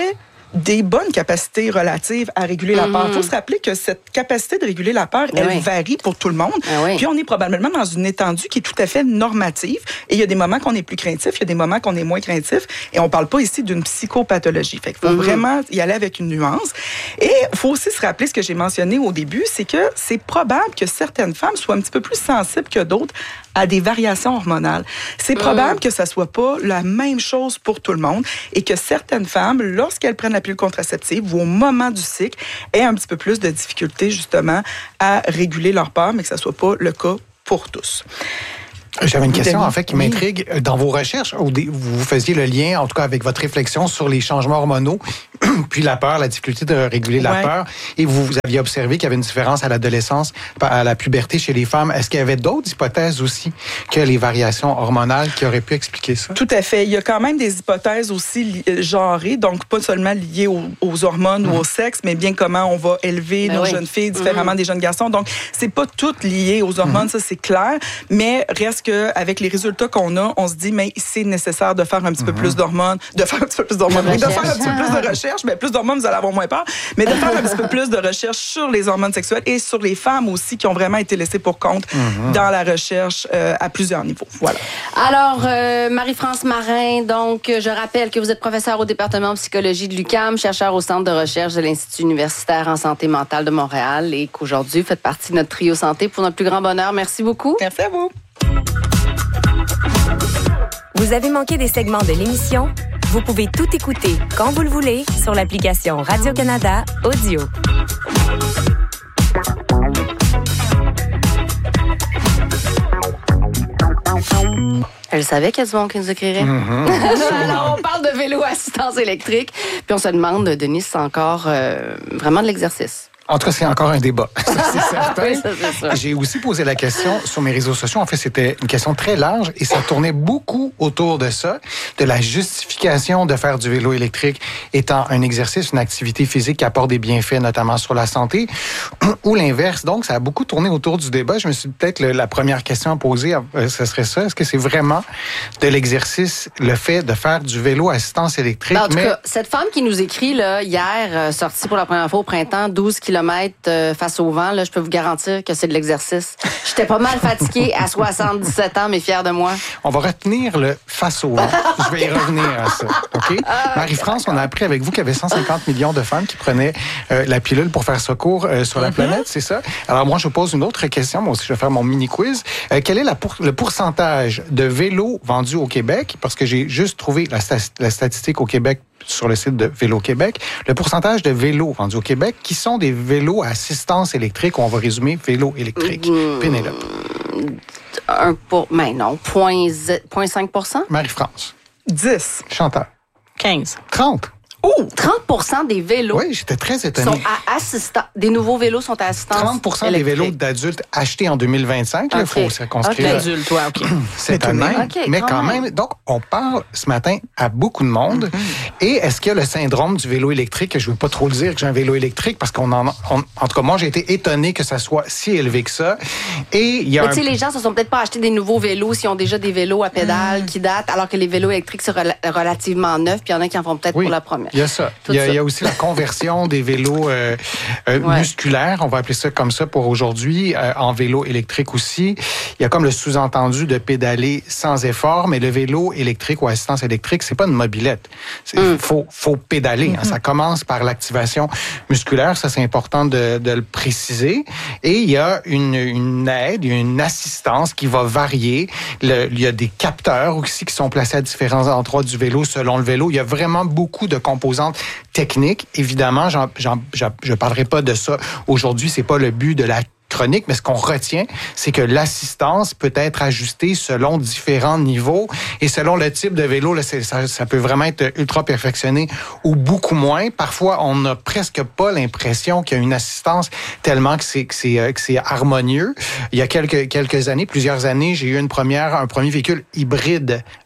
des bonnes capacités relatives à réguler la peur. Il faut se rappeler que cette capacité de réguler la peur, elle oui. varie pour tout le monde. Ah oui. Puis on est probablement dans une étendue qui est tout à fait normative. Et il y a des moments qu'on est plus craintif, il y a des moments qu'on est moins craintif. Et on parle pas ici d'une psychopathologie. Fait qu'il faut mm-hmm. vraiment y aller avec une nuance. Et il faut aussi se rappeler ce que j'ai mentionné au début, c'est que c'est probable que certaines femmes soient un petit peu plus sensibles que d'autres à des variations hormonales. C'est probable mm. que ça soit pas la même chose pour tout le monde et que certaines femmes, lorsqu'elles prennent la pilule contraceptive ou au moment du cycle, aient un petit peu plus de difficultés justement à réguler leur peur, mais que ça soit pas le cas pour tous. J'avais une question, en fait, qui m'intrigue. Dans vos recherches, vous faisiez le lien, en tout cas avec votre réflexion sur les changements hormonaux, puis la peur, la difficulté de réguler la ouais. peur, et vous, vous aviez observé qu'il y avait une différence à l'adolescence, à la puberté chez les femmes. Est-ce qu'il y avait d'autres hypothèses aussi que les variations hormonales qui auraient pu expliquer ça? Tout à fait. Il y a quand même des hypothèses aussi genrées, donc pas seulement liées aux, aux hormones mmh. ou au sexe, mais bien comment on va élever ben nos oui. jeunes filles différemment mmh. des jeunes garçons. Donc, c'est pas tout lié aux hormones, mmh. ça c'est clair, mais reste que avec les résultats qu'on a, on se dit mais c'est nécessaire de faire un petit mm-hmm. peu plus d'hormones, de faire un petit peu plus d'hormones, de, de faire un petit peu plus de recherche, mais plus d'hormones vous allez avoir moins peur, mais de faire un petit peu plus de recherche sur les hormones sexuelles et sur les femmes aussi qui ont vraiment été laissées pour compte mm-hmm. dans la recherche euh, à plusieurs niveaux. Voilà. Alors euh, Marie-France Marin, donc je rappelle que vous êtes professeure au département de psychologie de l'U Q A M, chercheur au centre de recherche de l'Institut universitaire en santé mentale de Montréal et qu'aujourd'hui vous faites partie de notre trio santé pour notre plus grand bonheur. Merci beaucoup. Merci à vous. Vous avez manqué des segments de l'émission? Vous pouvez tout écouter quand vous le voulez sur l'application Radio-Canada Audio. Elle savait qu'il y a du monde qui nous écrirait. Mm-hmm. Alors, on parle de vélo assistance électrique, puis on se demande, Denis, c'est encore euh, vraiment de l'exercice. En tout cas, c'est encore un débat. Ça, c'est certain. Oui, ça, c'est ça. J'ai aussi posé la question sur mes réseaux sociaux. En fait, c'était une question très large et ça tournait beaucoup autour de ça, de la justification de faire du vélo électrique étant un exercice, une activité physique qui apporte des bienfaits, notamment sur la santé, ou l'inverse. Donc, ça a beaucoup tourné autour du débat. Je me suis dit, peut-être le, la première question à poser, euh, ce serait ça. Est-ce que c'est vraiment de l'exercice, le fait de faire du vélo assistance électrique? Ben, en tout mais... cas, cette femme qui nous écrit là, hier, euh, sortie pour la première fois au printemps, douze kilomètres euh, face au vent, là, je peux vous garantir que c'est de l'exercice. J'étais pas mal fatiguée à soixante-dix-sept ans, mais fière de moi. On va retenir le face au vent. Je vais y revenir à ça. OK? Marie-France, on a appris avec vous qu'il y avait cent cinquante millions de femmes qui prenaient euh, la pilule pour faire secours euh, sur la mm-hmm. planète, c'est ça? Alors moi, je vous pose une autre question. Moi aussi, je vais faire mon mini-quiz. Euh, quel est la pour- le pourcentage de vélos vendus au Québec? Parce que j'ai juste trouvé la, sta- la statistique au Québec sur le site de Vélo Québec, le pourcentage de vélos vendus au Québec qui sont des vélos à assistance électrique, on va résumer vélo électrique. Mmh. Pénélope. Un pour, mais non, zéro virgule cinq pour cent. Marie-France. dix. Chantal. quinze. trente. Oh, trente pour cent des vélos. Oui, j'étais très étonné. Sont à assistance. Des nouveaux vélos sont à assistance trente pour cent électrique. des vélos d'adultes achetés en deux mille vingt-cinq. Il okay. faut circonscrire. Okay. Adulte, toi, OK. Cette année. Okay, mais quand, quand même. même. Donc, on parle ce matin à beaucoup de monde. Mm-hmm. Et est-ce qu'il y a le syndrome du vélo électrique? Je ne veux pas trop le dire que j'ai un vélo électrique parce qu'on en, on, en tout cas, moi, j'ai été étonné que ça soit si élevé que ça. Et il y a. Mais tu sais, un... les gens ne se sont peut-être pas achetés des nouveaux vélos s'ils ont déjà des vélos à pédales mm. qui datent, alors que les vélos électriques sont rel- relativement neufs, puis il y en a qui en font peut-être oui, pour la première. Il y a ça. Il y a, il y a aussi la conversion des vélos euh, euh, ouais. musculaires, on va appeler ça comme ça pour aujourd'hui, euh, en vélo électrique aussi. Il y a comme le sous-entendu de pédaler sans effort, mais le vélo électrique ou assistance électrique, c'est pas une mobilette. Il mm. faut, faut pédaler. Mm-hmm. Hein. Ça commence par l'activation musculaire, ça c'est important de, de le préciser. Et il y a une, une aide, une assistance qui va varier. Le, il y a des capteurs aussi qui sont placés à différents endroits du vélo selon le vélo. Il y a vraiment beaucoup de composantes techniques. Évidemment, j'en, j'en, je ne parlerai pas de ça aujourd'hui. C'est pas le but de la chronique, mais ce qu'on retient, c'est que l'assistance peut être ajustée selon différents niveaux et selon le type de vélo, là, c'est, ça, ça peut vraiment être ultra perfectionné ou beaucoup moins. Parfois, on n'a presque pas l'impression qu'il y a une assistance tellement que c'est, que c'est, que c'est harmonieux. Il y a quelques, quelques années, plusieurs années, j'ai eu une première, un premier véhicule hybride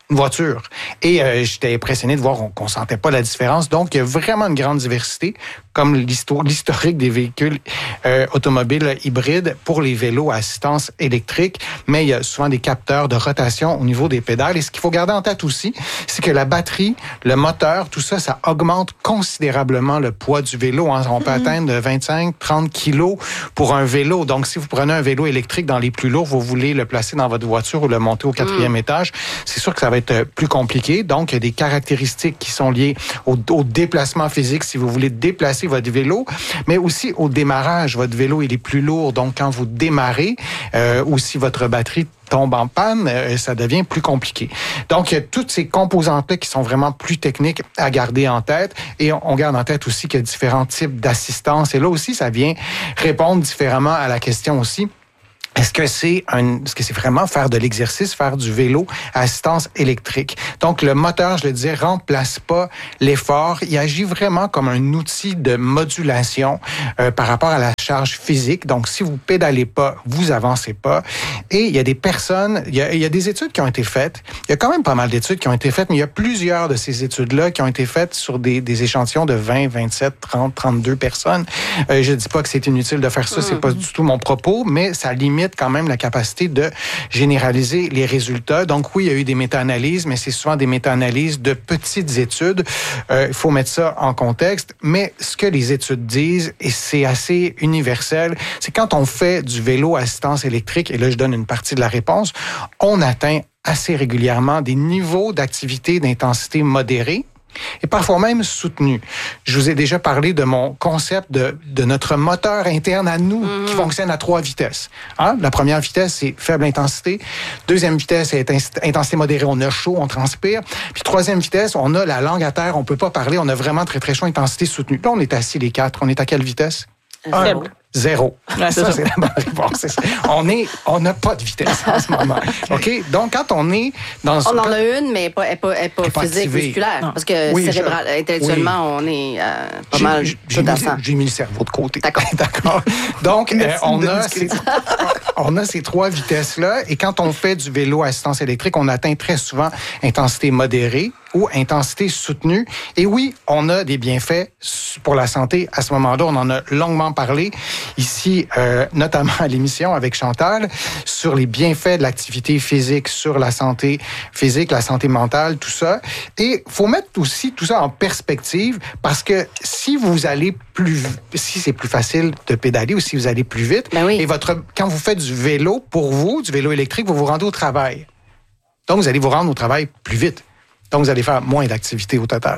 une voiture. Et euh, j'étais impressionné de voir qu'on ne sentait pas la différence. Donc, il y a vraiment une grande diversité, comme l'histoire, l'historique des véhicules euh, automobiles hybrides pour les vélos à assistance électrique. Mais il y a souvent des capteurs de rotation au niveau des pédales. Et ce qu'il faut garder en tête aussi, c'est que la batterie, le moteur, tout ça, ça augmente considérablement le poids du vélo. Hein. On peut mmh. atteindre vingt-cinq à trente kilos pour un vélo. Donc, si vous prenez un vélo électrique dans les plus lourds, vous voulez le placer dans votre voiture ou le monter au quatrième mmh. étage, c'est sûr que ça va être plus compliqué. Donc, il y a des caractéristiques qui sont liées au, au déplacement physique, si vous voulez déplacer votre vélo, mais aussi au démarrage. Votre vélo, il est plus lourd. Donc, quand vous démarrez, euh, ou si votre batterie tombe en panne, euh, ça devient plus compliqué. Donc, il y a toutes ces composantes-là qui sont vraiment plus techniques à garder en tête. Et on, on garde en tête aussi qu'il y a différents types d'assistance. Et là aussi, ça vient répondre différemment à la question aussi. Est-ce que c'est un, est-ce que c'est vraiment faire de l'exercice, faire du vélo à assistance électrique? Donc, le moteur, je le disais, remplace pas l'effort. Il agit vraiment comme un outil de modulation euh, par rapport à la charge physique. Donc, si vous pédalez pas, vous avancez pas. Et il y a des personnes, il y a, il y a des études qui ont été faites. Il y a quand même pas mal d'études qui ont été faites, mais il y a plusieurs de ces études-là qui ont été faites sur des, des échantillons de vingt, vingt-sept, trente, trente-deux personnes. Euh, je dis pas que c'est inutile de faire ça, c'est pas du tout mon propos, mais ça limite quand même la capacité de généraliser les résultats. Donc oui, il y a eu des méta-analyses, mais c'est souvent des méta-analyses de petites études. Euh, il faut mettre ça en contexte. Mais ce que les études disent, et c'est assez universel, c'est quand on fait du vélo à assistance électrique, et là je donne une partie de la réponse, on atteint assez régulièrement des niveaux d'activité d'intensité modérée, et parfois même soutenu. Je vous ai déjà parlé de mon concept de, de notre moteur interne à nous mmh. qui fonctionne à trois vitesses. Hein? La première vitesse, c'est faible intensité. Deuxième vitesse, c'est intensité modérée, on a chaud, on transpire. Puis troisième vitesse, on a la langue à terre, on peut pas parler, on a vraiment très très chaud, intensité soutenue. Là, on est assis les quatre. On est à quelle vitesse? Faible. Zéro. Ouais, ça, c'est, c'est la bonne réponse. on est, on n'a pas de vitesse en ce moment. OK? Donc, quand on est dans... On en a une, mais pas, elle pas, elle pas, pas physique, activée. Musculaire. Non. Parce que oui, cérébral, je... intellectuellement, oui. on est euh, pas j'ai, mal j'ai, tout à ça. J'ai mis le cerveau de côté. D'accord. D'accord. Donc, euh, on, a ces, on a ces trois vitesses-là. Et quand on fait du vélo à assistance électrique, on atteint très souvent intensité modérée ou intensité soutenue. Et oui, on a des bienfaits pour la santé. À ce moment-là, on en a longuement parlé ici, euh, notamment à l'émission avec Chantal, sur les bienfaits de l'activité physique, sur la santé physique, la santé mentale, tout ça. Et faut mettre aussi tout ça en perspective, parce que si vous allez plus, si c'est plus facile de pédaler ou si vous allez plus vite, ben oui. et votre, quand vous faites du vélo, pour vous, du vélo électrique, vous vous rendez au travail. Donc, vous allez vous rendre au travail plus vite. Donc, vous allez faire moins d'activité au total.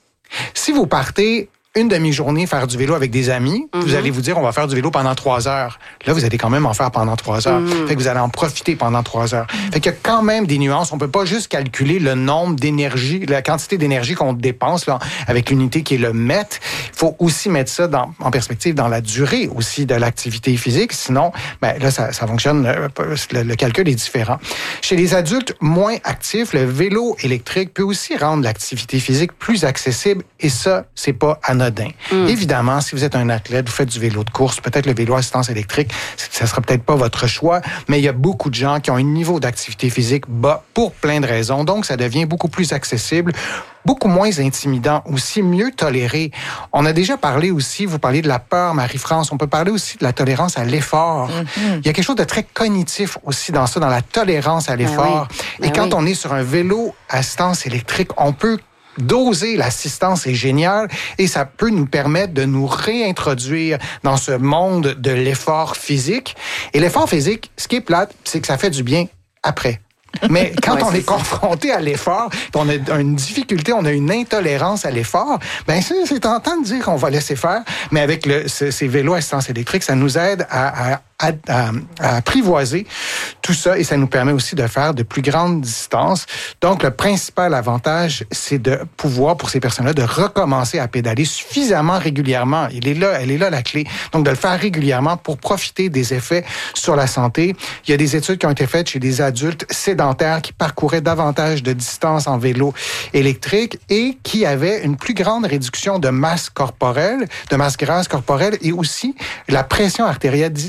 Si vous partez une demi-journée faire du vélo avec des amis, mm-hmm. vous allez vous dire, on va faire du vélo pendant trois heures. Là, vous allez quand même en faire pendant trois heures. Mm-hmm. Fait que vous allez en profiter pendant trois heures. Mm-hmm. Fait qu'il y a quand même des nuances. On peut pas juste calculer le nombre d'énergie, la quantité d'énergie qu'on dépense là, avec l'unité qui est le mètre. Il faut aussi mettre ça dans, en perspective dans la durée aussi de l'activité physique. Sinon, ben, là, ça, ça fonctionne, le, le calcul est différent. Chez les adultes moins actifs, le vélo électrique peut aussi rendre l'activité physique plus accessible, et ça, c'est pas anodin. Mm. Évidemment, si vous êtes un athlète, vous faites du vélo de course, peut-être le vélo à assistance électrique, ça sera peut-être pas votre choix, mais il y a beaucoup de gens qui ont un niveau d'activité physique bas pour plein de raisons. Donc, ça devient beaucoup plus accessible, beaucoup moins intimidant, aussi mieux toléré. On a déjà parlé aussi, vous parliez de la peur, Marie-France, on peut parler aussi de la tolérance à l'effort. Mm-hmm. Il y a quelque chose de très cognitif aussi dans ça, dans la tolérance à l'effort. Ben oui. Et ben quand oui. on est sur un vélo à assistance électrique, on peut doser l'assistance est génial, et ça peut nous permettre de nous réintroduire dans ce monde de l'effort physique. Et l'effort physique, ce qui est plate, c'est que ça fait du bien après. Mais quand ouais, on est, est confronté à l'effort, on a une difficulté, on a une intolérance à l'effort, ben c'est, c'est tentant de dire qu'on va laisser faire, mais avec le, ce, ces vélos à assistance électrique, ça nous aide à, à À, à, à apprivoiser tout ça, et ça nous permet aussi de faire de plus grandes distances. Donc, le principal avantage, c'est de pouvoir, pour ces personnes-là, de recommencer à pédaler suffisamment régulièrement. Il est là, elle est là la clé. Donc, de le faire régulièrement pour profiter des effets sur la santé. Il y a des études qui ont été faites chez des adultes sédentaires qui parcouraient davantage de distance en vélo électrique et qui avaient une plus grande réduction de masse corporelle, de masse grasse corporelle, et aussi la pression artérielle diastolique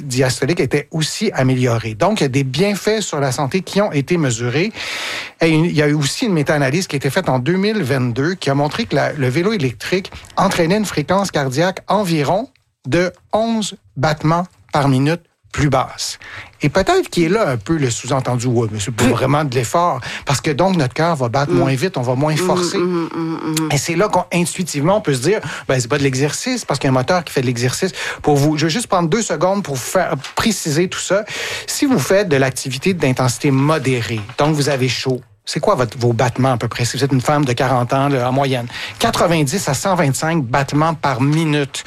atmosphérique était aussi améliorée. Donc, il y a des bienfaits sur la santé qui ont été mesurés. Et il y a eu aussi une méta-analyse qui a été faite en deux mille vingt-deux qui a montré que la, le vélo électrique entraînait une fréquence cardiaque environ de onze battements par minute plus basse. Et peut-être qu'il est là un peu le sous-entendu, ouais, mais c'est pas vraiment de l'effort, parce que donc notre cœur va battre mmh. moins vite, on va moins forcer. Mmh, mmh, mmh. Et c'est là qu'intuitivement, on peut se dire, ben c'est pas de l'exercice, parce qu'il y a un moteur qui fait de l'exercice. Pour vous, je vais juste prendre deux secondes pour vous faire préciser tout ça. Si vous faites de l'activité d'intensité modérée, donc vous avez chaud, c'est quoi votre, vos battements à peu près? Si vous êtes une femme de quarante ans, là, en moyenne, quatre-vingt-dix à cent vingt-cinq battements par minute.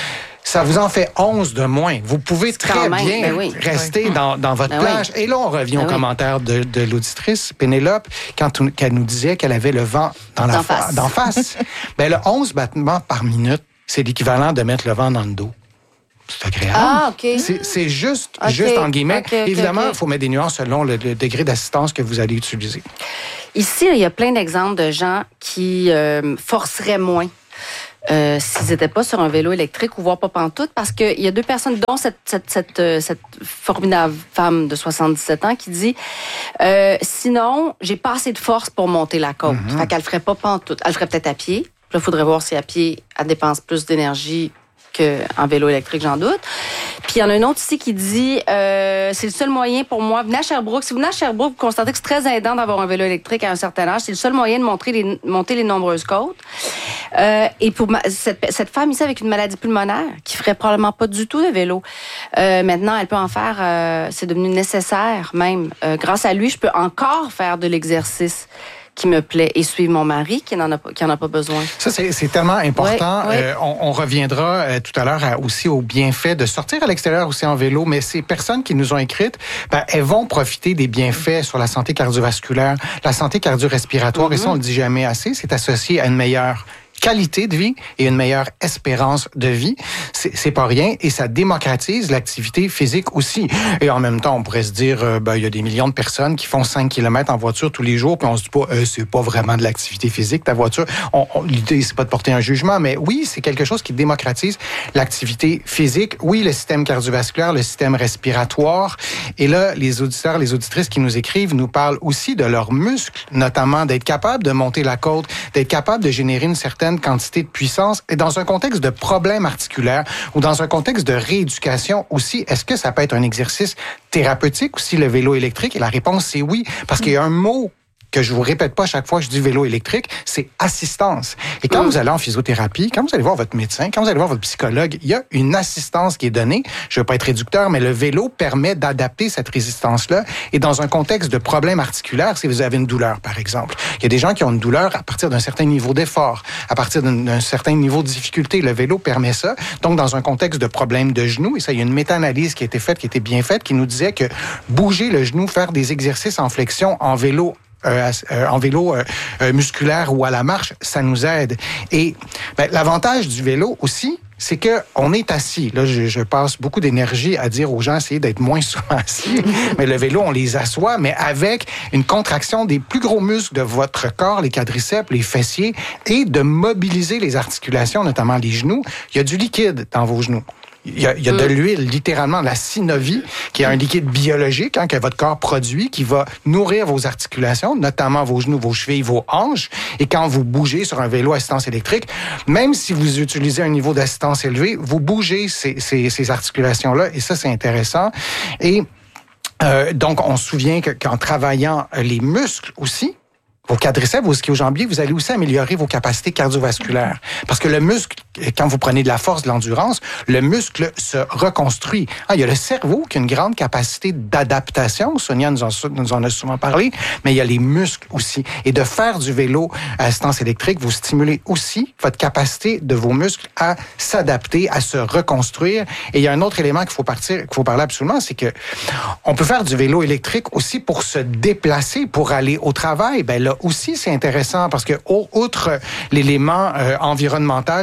Ça vous en fait onze de moins. Vous pouvez très même, bien ben oui. rester oui. dans, dans votre ben plage. Oui. Et là, on revient ben au oui. commentaire de, de l'auditrice, Pénélope, quand on, qu'elle nous disait qu'elle avait le vent dans la face. D'en face. Ben, le onze battements par minute, c'est l'équivalent de mettre le vent dans le dos. C'est agréable. Ah, OK. C'est, c'est juste, okay. juste en guillemets. Okay, okay, Évidemment, il okay. faut mettre des nuances selon le, le degré d'assistance que vous allez utiliser. Ici, il y a plein d'exemples de gens qui euh, forceraient moins. Euh, s'ils n'étaient pas sur un vélo électrique ou voire pas pantoute, parce qu'il y a deux personnes, dont cette, cette, cette, euh, cette formidable femme de soixante-dix-sept ans qui dit euh, « Sinon, j'ai pas assez de force pour monter la côte. Mm-hmm. » Fait qu'elle ferait pas pantoute. Elle ferait peut-être à pied. Puis là, il faudrait voir si à pied, elle dépense plus d'énergie qu'en vélo électrique, j'en doute. Puis il y en a un autre ici qui dit euh, c'est le seul moyen pour moi, venez à Sherbrooke. Si vous venez à Sherbrooke, vous constatez que c'est très aidant d'avoir un vélo électrique à un certain âge. C'est le seul moyen de montrer les, monter les nombreuses côtes. Euh, et pour ma, cette, cette femme ici avec une maladie pulmonaire, qui ferait probablement pas du tout de vélo, euh, maintenant, elle peut en faire, euh, c'est devenu nécessaire même. Euh, grâce à lui, je peux encore faire de l'exercice qui me plaît et suivre mon mari qui n'en a pas, qui en a pas besoin. Ça, c'est, c'est tellement important. Oui, oui. Euh, on, on reviendra euh, tout à l'heure à, aussi au bienfait de sortir à l'extérieur aussi en vélo, mais ces personnes qui nous ont écrites, ben, elles vont profiter des bienfaits sur la santé cardiovasculaire, la santé cardio-respiratoire, mm-hmm. et ça, on le dit jamais assez, c'est associé à une meilleure qualité de vie et une meilleure espérance de vie. C'est, c'est pas rien et ça démocratise l'activité physique aussi. Et en même temps, on pourrait se dire, euh, ben, il y a des millions de personnes qui font cinq kilomètres en voiture tous les jours puis on se dit pas, euh, c'est pas vraiment de l'activité physique, ta voiture. On, on, l'idée, c'est pas de porter un jugement, mais oui, c'est quelque chose qui démocratise l'activité physique. Oui, le système cardiovasculaire, le système respiratoire. Et là, les auditeurs, les auditrices qui nous écrivent nous parlent aussi de leurs muscles, notamment d'être capable de monter la côte, d'être capable de générer une certaine quantité de puissance et dans un contexte de problème articulaire ou dans un contexte de rééducation aussi, est-ce que ça peut être un exercice thérapeutique aussi, le vélo électrique? Et la réponse, c'est oui, parce qu'il y a un mot que je vous répète pas à chaque fois que je dis vélo électrique, c'est assistance. Et quand mmh. vous allez en physiothérapie, quand vous allez voir votre médecin, quand vous allez voir votre psychologue, il y a une assistance qui est donnée. Je veux pas être réducteur, mais le vélo permet d'adapter cette résistance-là. Et dans un contexte de problème articulaire, si vous avez une douleur, par exemple, il y a des gens qui ont une douleur à partir d'un certain niveau d'effort, à partir d'un, d'un certain niveau de difficulté. Le vélo permet ça. Donc, dans un contexte de problème de genou, et ça, il y a une méta-analyse qui a été faite, qui était bien faite, qui nous disait que bouger le genou, faire des exercices en flexion en vélo, Euh, euh, en vélo euh, euh, musculaire ou à la marche, ça nous aide. Et ben, l'avantage du vélo aussi, c'est que on est assis. Là, je, je passe beaucoup d'énergie à dire aux gens essayer d'être moins souvent assis. Mais le vélo, on les assoit, mais avec une contraction des plus gros muscles de votre corps, les quadriceps, les fessiers, et de mobiliser les articulations, notamment les genoux. Il y a du liquide dans vos genoux. Il y a, il y a de l'huile, littéralement, la synovie, qui est un liquide biologique hein, que votre corps produit, qui va nourrir vos articulations, notamment vos genoux, vos chevilles, vos hanches. Et quand vous bougez sur un vélo à assistance électrique, même si vous utilisez un niveau d'assistance élevé, vous bougez ces, ces, ces articulations-là. Et ça, c'est intéressant. Et euh, donc, on se souvient que, qu'en travaillant les muscles aussi, vos quadriceps, vos ischio-jambiers, vous allez aussi améliorer vos capacités cardiovasculaires. Parce que le muscle, quand vous prenez de la force, de l'endurance, le muscle se reconstruit. Ah, il y a le cerveau qui a une grande capacité d'adaptation. Sonia nous en, nous en a souvent parlé, mais il y a les muscles aussi. Et de faire du vélo à assistance électrique, vous stimulez aussi votre capacité de vos muscles à s'adapter, à se reconstruire. Et il y a un autre élément qu'il faut partir, qu'il faut parler absolument, c'est que on peut faire du vélo électrique aussi pour se déplacer, pour aller au travail. Ben là, aussi, c'est intéressant parce que, outre l'élément euh, environnemental qui serait une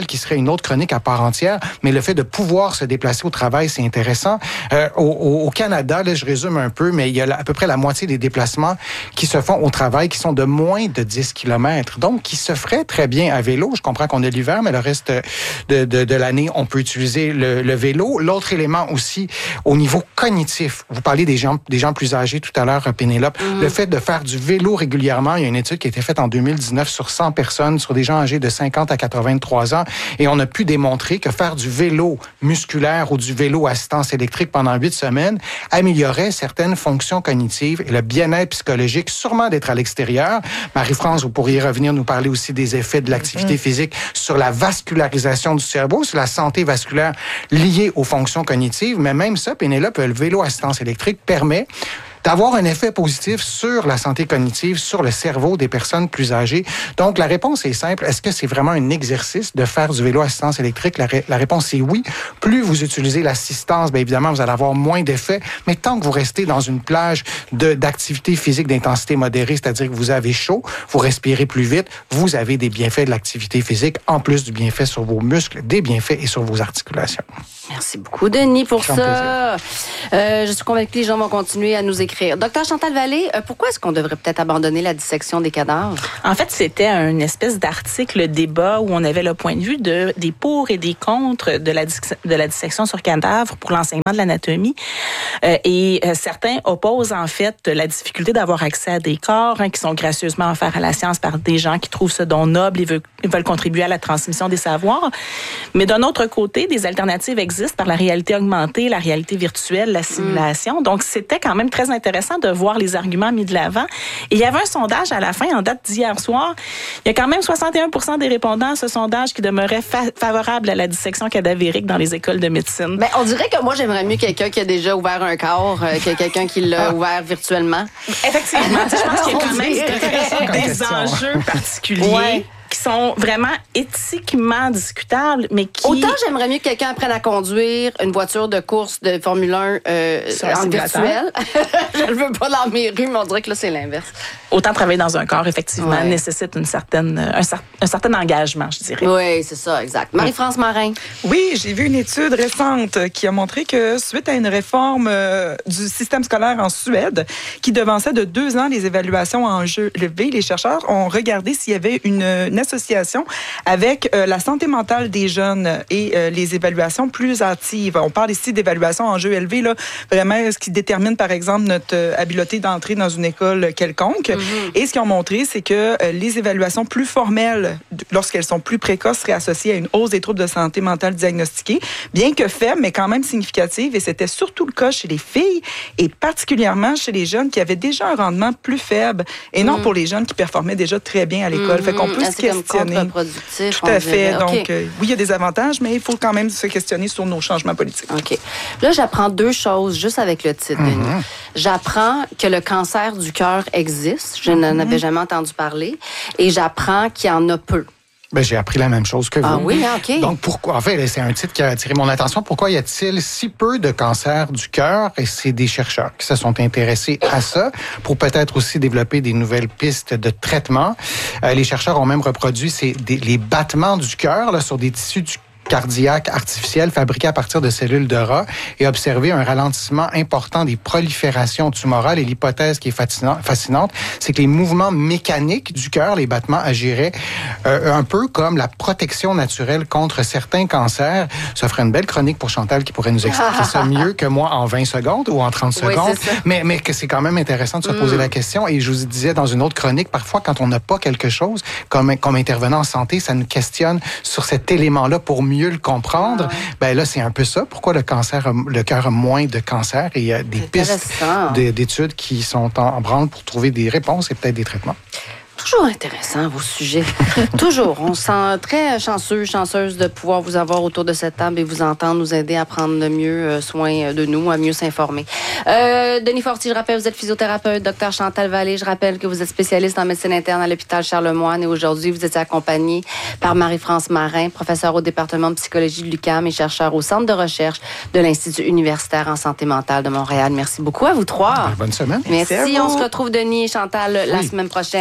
une autre chronique à part entière, mais le fait de pouvoir se déplacer au travail, c'est intéressant. Euh, au, au Canada, là, je résume un peu, mais il y a à peu près la moitié des déplacements qui se font au travail qui sont de moins de dix kilomètres, donc qui se feraient très bien à vélo. Je comprends qu'on a l'hiver, mais le reste de, de, de l'année, on peut utiliser le, le vélo. L'autre élément aussi, au niveau cognitif, vous parlez des gens, des gens plus âgés tout à l'heure, Pénélope, mmh. le fait de faire du vélo régulièrement, il y a une étude qui a été faite en deux mille dix-neuf sur cent personnes, sur des gens âgés de cinquante à quatre-vingt-trois ans, et on a pu démontrer que faire du vélo musculaire ou du vélo à assistance électrique pendant huit semaines améliorait certaines fonctions cognitives et le bien-être psychologique, sûrement d'être à l'extérieur. Marie-France, vous pourriez revenir nous parler aussi des effets de l'activité mmh. physique sur la vascularisation du cerveau, sur la santé vasculaire liée aux fonctions cognitives, mais même ça, Pénélope, le vélo à assistance électrique permet d'avoir un effet positif sur la santé cognitive, sur le cerveau des personnes plus âgées. Donc, la réponse est simple. Est-ce que c'est vraiment un exercice de faire du vélo à assistance électrique? La, ré- la réponse est oui. Plus vous utilisez l'assistance, bien évidemment, vous allez avoir moins d'effets. Mais tant que vous restez dans une plage de, d'activité physique d'intensité modérée, c'est-à-dire que vous avez chaud, vous respirez plus vite, vous avez des bienfaits de l'activité physique, en plus du bienfait sur vos muscles, des bienfaits et sur vos articulations. Merci beaucoup, Denis, pour ça. Euh, je suis convaincue que les gens vont continuer à nous écrire. Docteur Chantal Vallée, euh, pourquoi est-ce qu'on devrait peut-être abandonner la dissection des cadavres? En fait, c'était une espèce d'article débat où on avait le point de vue de, des pour et des contre de la, de la dissection sur cadavre pour l'enseignement de l'anatomie. Euh, et euh, certains opposent en fait la difficulté d'avoir accès à des corps hein, qui sont gracieusement offerts à la science par des gens qui trouvent ce don noble et veulent, veulent contribuer à la transmission des savoirs. Mais d'un autre côté, des alternatives existent par la réalité augmentée, la réalité virtuelle, la simulation. Mm. Donc, c'était quand même très intéressant de voir les arguments mis de l'avant. Et il y avait un sondage à la fin, en date d'hier soir. Il y a quand même soixante et un pour cent des répondants à ce sondage qui demeuraient fa- favorables à la dissection cadavérique dans les écoles de médecine. Ben, on dirait que moi, j'aimerais mieux quelqu'un qui a déjà ouvert un corps euh, que quelqu'un qui l'a ah. ouvert virtuellement. Effectivement. Je pense qu'il y a quand même des, des enjeux particuliers. Ouais. Qui sont vraiment éthiquement discutables, mais qui... Autant j'aimerais mieux que quelqu'un apprenne à conduire une voiture de course de Formule un euh, en virtuel. Je ne veux pas dans mes rues, mais on dirait que là, c'est l'inverse. Autant travailler dans un corps, effectivement, ouais. nécessite une certaine, un, un certain engagement, je dirais. Oui, c'est ça, exact. Marie-France Marin. Oui, j'ai vu une étude récente qui a montré que suite à une réforme euh, du système scolaire en Suède, qui devançait de deux ans les évaluations en jeu levé, les chercheurs ont regardé s'il y avait une, une association avec euh, la santé mentale des jeunes et euh, les évaluations plus hâtives. On parle ici d'évaluations en jeu élevé, là, vraiment ce qui détermine, par exemple, notre euh, habileté d'entrer dans une école quelconque. Mm-hmm. Et ce qu'ils ont montré, c'est que euh, les évaluations plus formelles, lorsqu'elles sont plus précoces, seraient associées à une hausse des troubles de santé mentale diagnostiqués, bien que faible, mais quand même significative. Et c'était surtout le cas chez les filles et particulièrement chez les jeunes qui avaient déjà un rendement plus faible et non mm-hmm. pour les jeunes qui performaient déjà très bien à l'école. Mm-hmm. Fait qu'on peut ah, se questionner. Tout à fait. Donc, okay. euh, oui, il y a des avantages, mais il faut quand même se questionner sur nos changements politiques. OK. Là, j'apprends deux choses juste avec le titre, Denis. Mm-hmm. J'apprends que le cancer du cœur existe. Je mm-hmm. n'en avais jamais entendu parler. Et j'apprends qu'il y en a peu. Ben, j'ai appris la même chose que vous. Ah oui, OK. Donc, pourquoi, en fait, c'est un titre qui a attiré mon attention. Pourquoi y a-t-il si peu de cancers du cœur? Et c'est des chercheurs qui se sont intéressés à ça pour peut-être aussi développer des nouvelles pistes de traitement. Euh, les chercheurs ont même reproduit ces, des, les battements du cœur là, sur des tissus du cardiaque artificielle fabriquée à partir de cellules de rat et observer un ralentissement important des proliférations tumorales. Et l'hypothèse qui est fascinante, c'est que les mouvements mécaniques du cœur, les battements, agiraient euh, un peu comme la protection naturelle contre certains cancers. Ça ferait une belle chronique pour Chantal qui pourrait nous expliquer ça mieux que moi en vingt secondes ou en trente secondes. Oui, mais, mais que c'est quand même intéressant de se poser mm. la question. Et je vous disais dans une autre chronique, parfois quand on n'a pas quelque chose, comme, comme intervenant en santé, ça nous questionne sur cet élément-là pour mieux mieux le comprendre. Ah. Ben là, c'est un peu ça. Pourquoi le cancer, a, le cœur a moins de cancer? Et il y a des pistes d'études qui sont en, en branle pour trouver des réponses et peut-être des traitements. Toujours intéressant, vos sujets. Toujours. On se sent très chanceux, chanceuse de pouvoir vous avoir autour de cette table et vous entendre, nous aider à prendre le mieux soin de nous, à mieux s'informer. Euh, Denis Fortier, je rappelle, vous êtes physiothérapeute. Docteur Chantal Vallée, je rappelle que vous êtes spécialiste en médecine interne à l'hôpital Charlemagne et aujourd'hui, vous êtes accompagnée par Marie-France Marin, professeure au département de psychologie de l'U Q A M et chercheur au Centre de recherche de l'Institut universitaire en santé mentale de Montréal. Merci beaucoup à vous trois. Bonne semaine. Merci. Merci. On se retrouve, Denis et Chantal, oui. la semaine prochaine.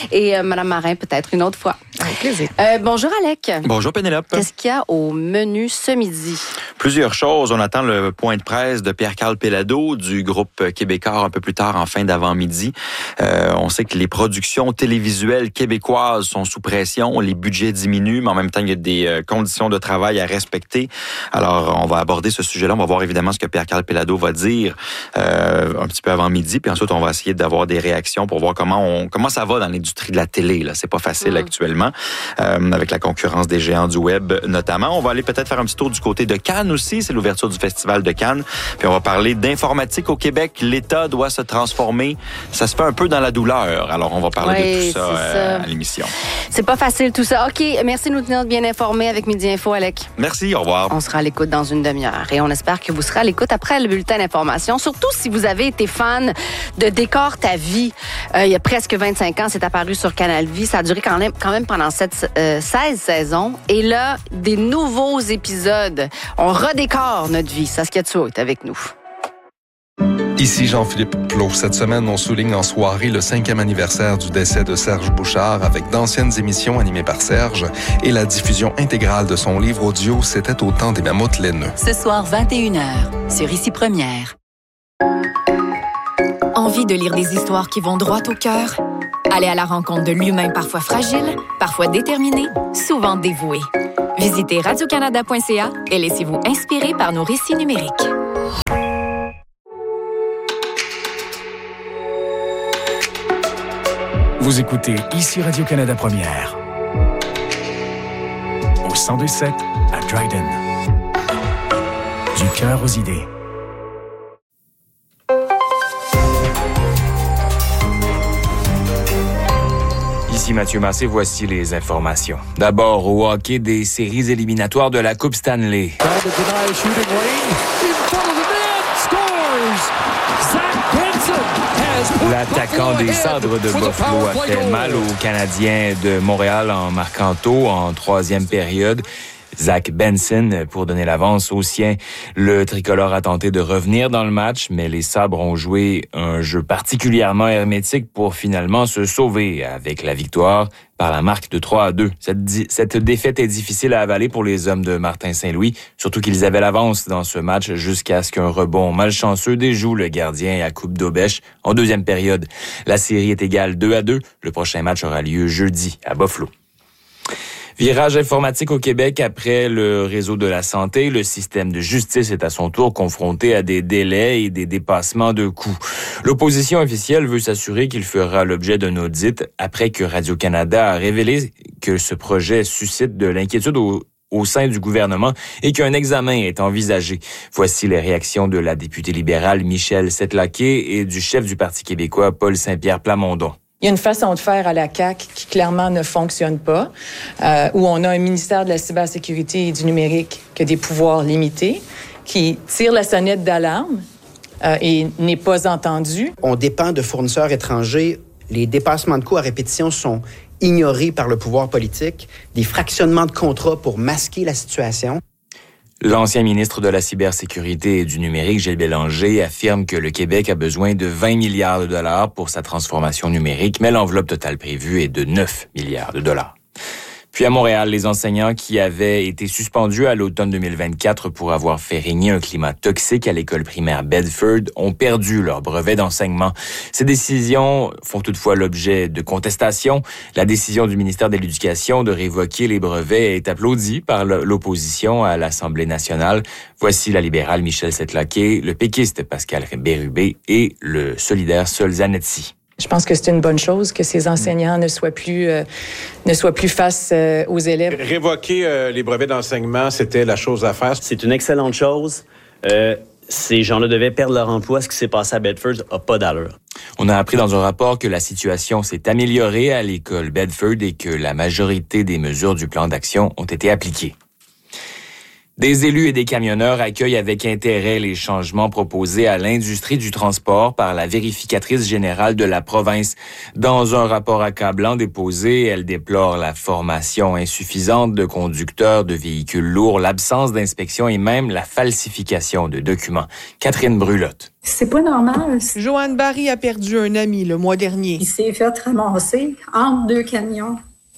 Et euh, Mme Marin, peut-être une autre fois. Avec plaisir. Euh, bonjour, Alec. Bonjour, Pénélope. Qu'est-ce qu'il y a au menu ce midi? Plusieurs choses. On attend le point de presse de Pierre-Carl Péladeau du groupe Québécois un peu plus tard en fin d'avant-midi. Euh, on sait que les productions télévisuelles québécoises sont sous pression, les budgets diminuent, mais en même temps, il y a des euh, conditions de travail à respecter. Alors, on va aborder ce sujet-là. On va voir évidemment ce que Pierre-Carl Péladeau va dire euh, un petit peu avant midi, puis ensuite, on va essayer d'avoir des réactions pour voir comment on comment ça va dans l'industrie de la télé. Là, c'est pas facile mmh. actuellement, euh, avec la concurrence des géants du web notamment. On va aller peut-être faire un petit tour du côté de Cannes aussi. C'est l'ouverture du Festival de Cannes. Puis on va parler d'informatique au Québec. L'État doit se transformer. Ça se fait un peu dans la douleur. Alors, on va parler oui, de tout ça, euh, ça à l'émission. C'est pas facile tout ça. OK, merci de nous tenir bien informés avec Midi Info, Alec. Merci, au revoir. On sera à l'écoute dans une demi-heure et on espère que vous serez à l'écoute après le bulletin d'information. Surtout si vous avez été fan de Décor ta vie. Euh, il y a presque vingt-cinq ans, c'est apparu sur Canal Vie. Ça a duré quand même, quand même pendant sept, euh, seize saisons. Et là, des nouveaux épisodes. On redécore notre vie. Saskia Tso est avec nous. Ici Jean-Philippe Plot. Cette semaine, on souligne en soirée le cinquième anniversaire du décès de Serge Bouchard avec d'anciennes émissions animées par Serge et la diffusion intégrale de son livre audio « C'était au temps des mammouths laineux ». Ce soir, vingt et une heures, sur Ici Première. Envie de lire des histoires qui vont droit au cœur? Aller à la rencontre de l'humain parfois fragile, parfois déterminé, souvent dévoué. Visitez radio canada point c a et laissez-vous inspirer par nos récits numériques. Vous écoutez ici Radio-Canada Première. Au cent deux sept à Dryden. Du cœur aux idées. Ici Mathieu Massé, voici les informations. D'abord, au hockey des séries éliminatoires de la Coupe Stanley. L'attaquant des Sabres de Buffalo a fait mal aux Canadiens de Montréal en marquant tôt en troisième période. Zach Benson pour donner l'avance aux siens. Le tricolore a tenté de revenir dans le match, mais les Sabres ont joué un jeu particulièrement hermétique pour finalement se sauver avec la victoire par la marque de trois à deux. Cette, di- cette défaite est difficile à avaler pour les hommes de Martin Saint-Louis, surtout qu'ils avaient l'avance dans ce match jusqu'à ce qu'un rebond malchanceux déjoue le gardien à coupe d'Aubèche en deuxième période. La série est égale deux à deux. Le prochain match aura lieu jeudi à Buffalo. Virage informatique au Québec après le réseau de la santé. Le système de justice est à son tour confronté à des délais et des dépassements de coûts. L'opposition officielle veut s'assurer qu'il fera l'objet d'un audit après que Radio-Canada a révélé que ce projet suscite de l'inquiétude au au sein du gouvernement et qu'un examen est envisagé. Voici les réactions de la députée libérale Michèle Settlaquet et du chef du Parti québécois Paul Saint-Pierre Plamondon. Il y a une façon de faire à la C A Q qui clairement ne fonctionne pas, euh, où on a un ministère de la cybersécurité et du numérique qui a des pouvoirs limités, qui tire la sonnette d'alarme euh, et n'est pas entendu. On dépend de fournisseurs étrangers. Les dépassements de coûts à répétition sont ignorés par le pouvoir politique. Des fractionnements de contrats pour masquer la situation. L'ancien ministre de la cybersécurité et du numérique, Gilles Bélanger, affirme que le Québec a besoin de vingt milliards de dollars pour sa transformation numérique, mais l'enveloppe totale prévue est de neuf milliards de dollars. Puis à Montréal, les enseignants qui avaient été suspendus à l'automne deux mille vingt-quatre pour avoir fait régner un climat toxique à l'école primaire Bedford ont perdu leur brevet d'enseignement. Ces décisions font toutefois l'objet de contestations. La décision du ministère de l'Éducation de révoquer les brevets est applaudie par l'opposition à l'Assemblée nationale. Voici la libérale Michèle Settlaquet, le péquiste Pascal Bérubé et le solidaire Sol Zanetti. Je pense que c'est une bonne chose que ces enseignants ne soient plus, euh, ne soient plus face euh, aux élèves. Révoquer euh, les brevets d'enseignement, c'était la chose à faire. C'est une excellente chose. Euh, ces gens-là devaient perdre leur emploi. Ce qui s'est passé à Bedford n'a pas d'allure. On a appris dans un rapport que la situation s'est améliorée à l'école Bedford et que la majorité des mesures du plan d'action ont été appliquées. Des élus et des camionneurs accueillent avec intérêt les changements proposés à l'industrie du transport par la vérificatrice générale de la province. Dans un rapport accablant déposé, elle déplore la formation insuffisante de conducteurs de véhicules lourds, l'absence d'inspection et même la falsification de documents. Catherine Brulotte. C'est pas normal. Joanne Barry a perdu un ami le mois dernier. Il s'est fait ramasser entre deux camions.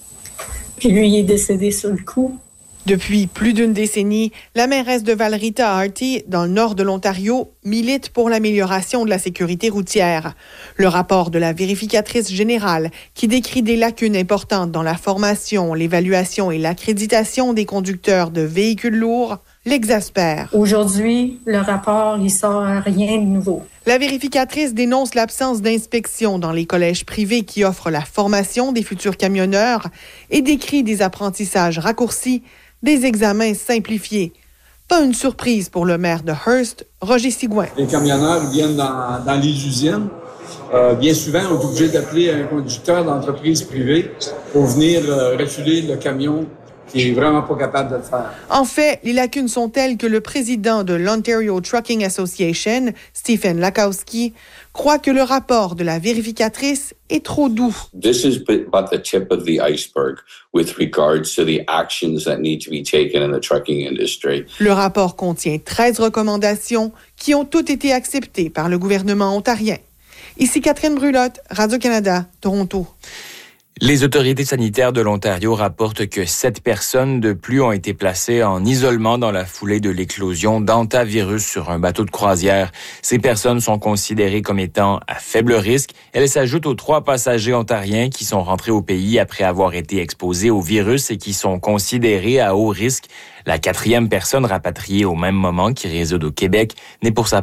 Puis lui, il est décédé sur le coup. Depuis plus d'une décennie, la mairesse de Valrita-Harty, dans le nord de l'Ontario, milite pour l'amélioration de la sécurité routière. Le rapport de la vérificatrice générale, qui décrit des lacunes importantes dans la formation, l'évaluation et l'accréditation des conducteurs de véhicules lourds, l'exaspère. Aujourd'hui, le rapport, il sort rien de nouveau. La vérificatrice dénonce l'absence d'inspection dans les collèges privés qui offrent la formation des futurs camionneurs et décrit des apprentissages raccourcis, des examens simplifiés. Pas une surprise pour le maire de Hearst, Roger Sigouin. Les camionneurs viennent dans, dans les usines. Euh, bien souvent, on est obligé d'appeler un conducteur d'entreprise privée pour venir euh, refiler le camion qui est vraiment pas capable de le faire. En fait, les lacunes sont telles que le président de l'Ontario Trucking Association, Stephen Lakowski, croit que le rapport de la vérificatrice est trop doux. This is but the tip of the iceberg with regards to the actions that need to be taken in the trucking industry. Le rapport contient treize recommandations qui ont toutes été acceptées par le gouvernement ontarien. Ici Catherine Brulotte, Radio-Canada, Toronto. Les autorités sanitaires de l'Ontario rapportent que sept personnes de plus ont été placées en isolement dans la foulée de l'éclosion d'hantavirus sur un bateau de croisière. Ces personnes sont considérées comme étant à faible risque. Elles s'ajoutent aux trois passagers ontariens qui sont rentrés au pays après avoir été exposés au virus et qui sont considérés à haut risque. La quatrième personne rapatriée au même moment qui réside au Québec n'est pour sa part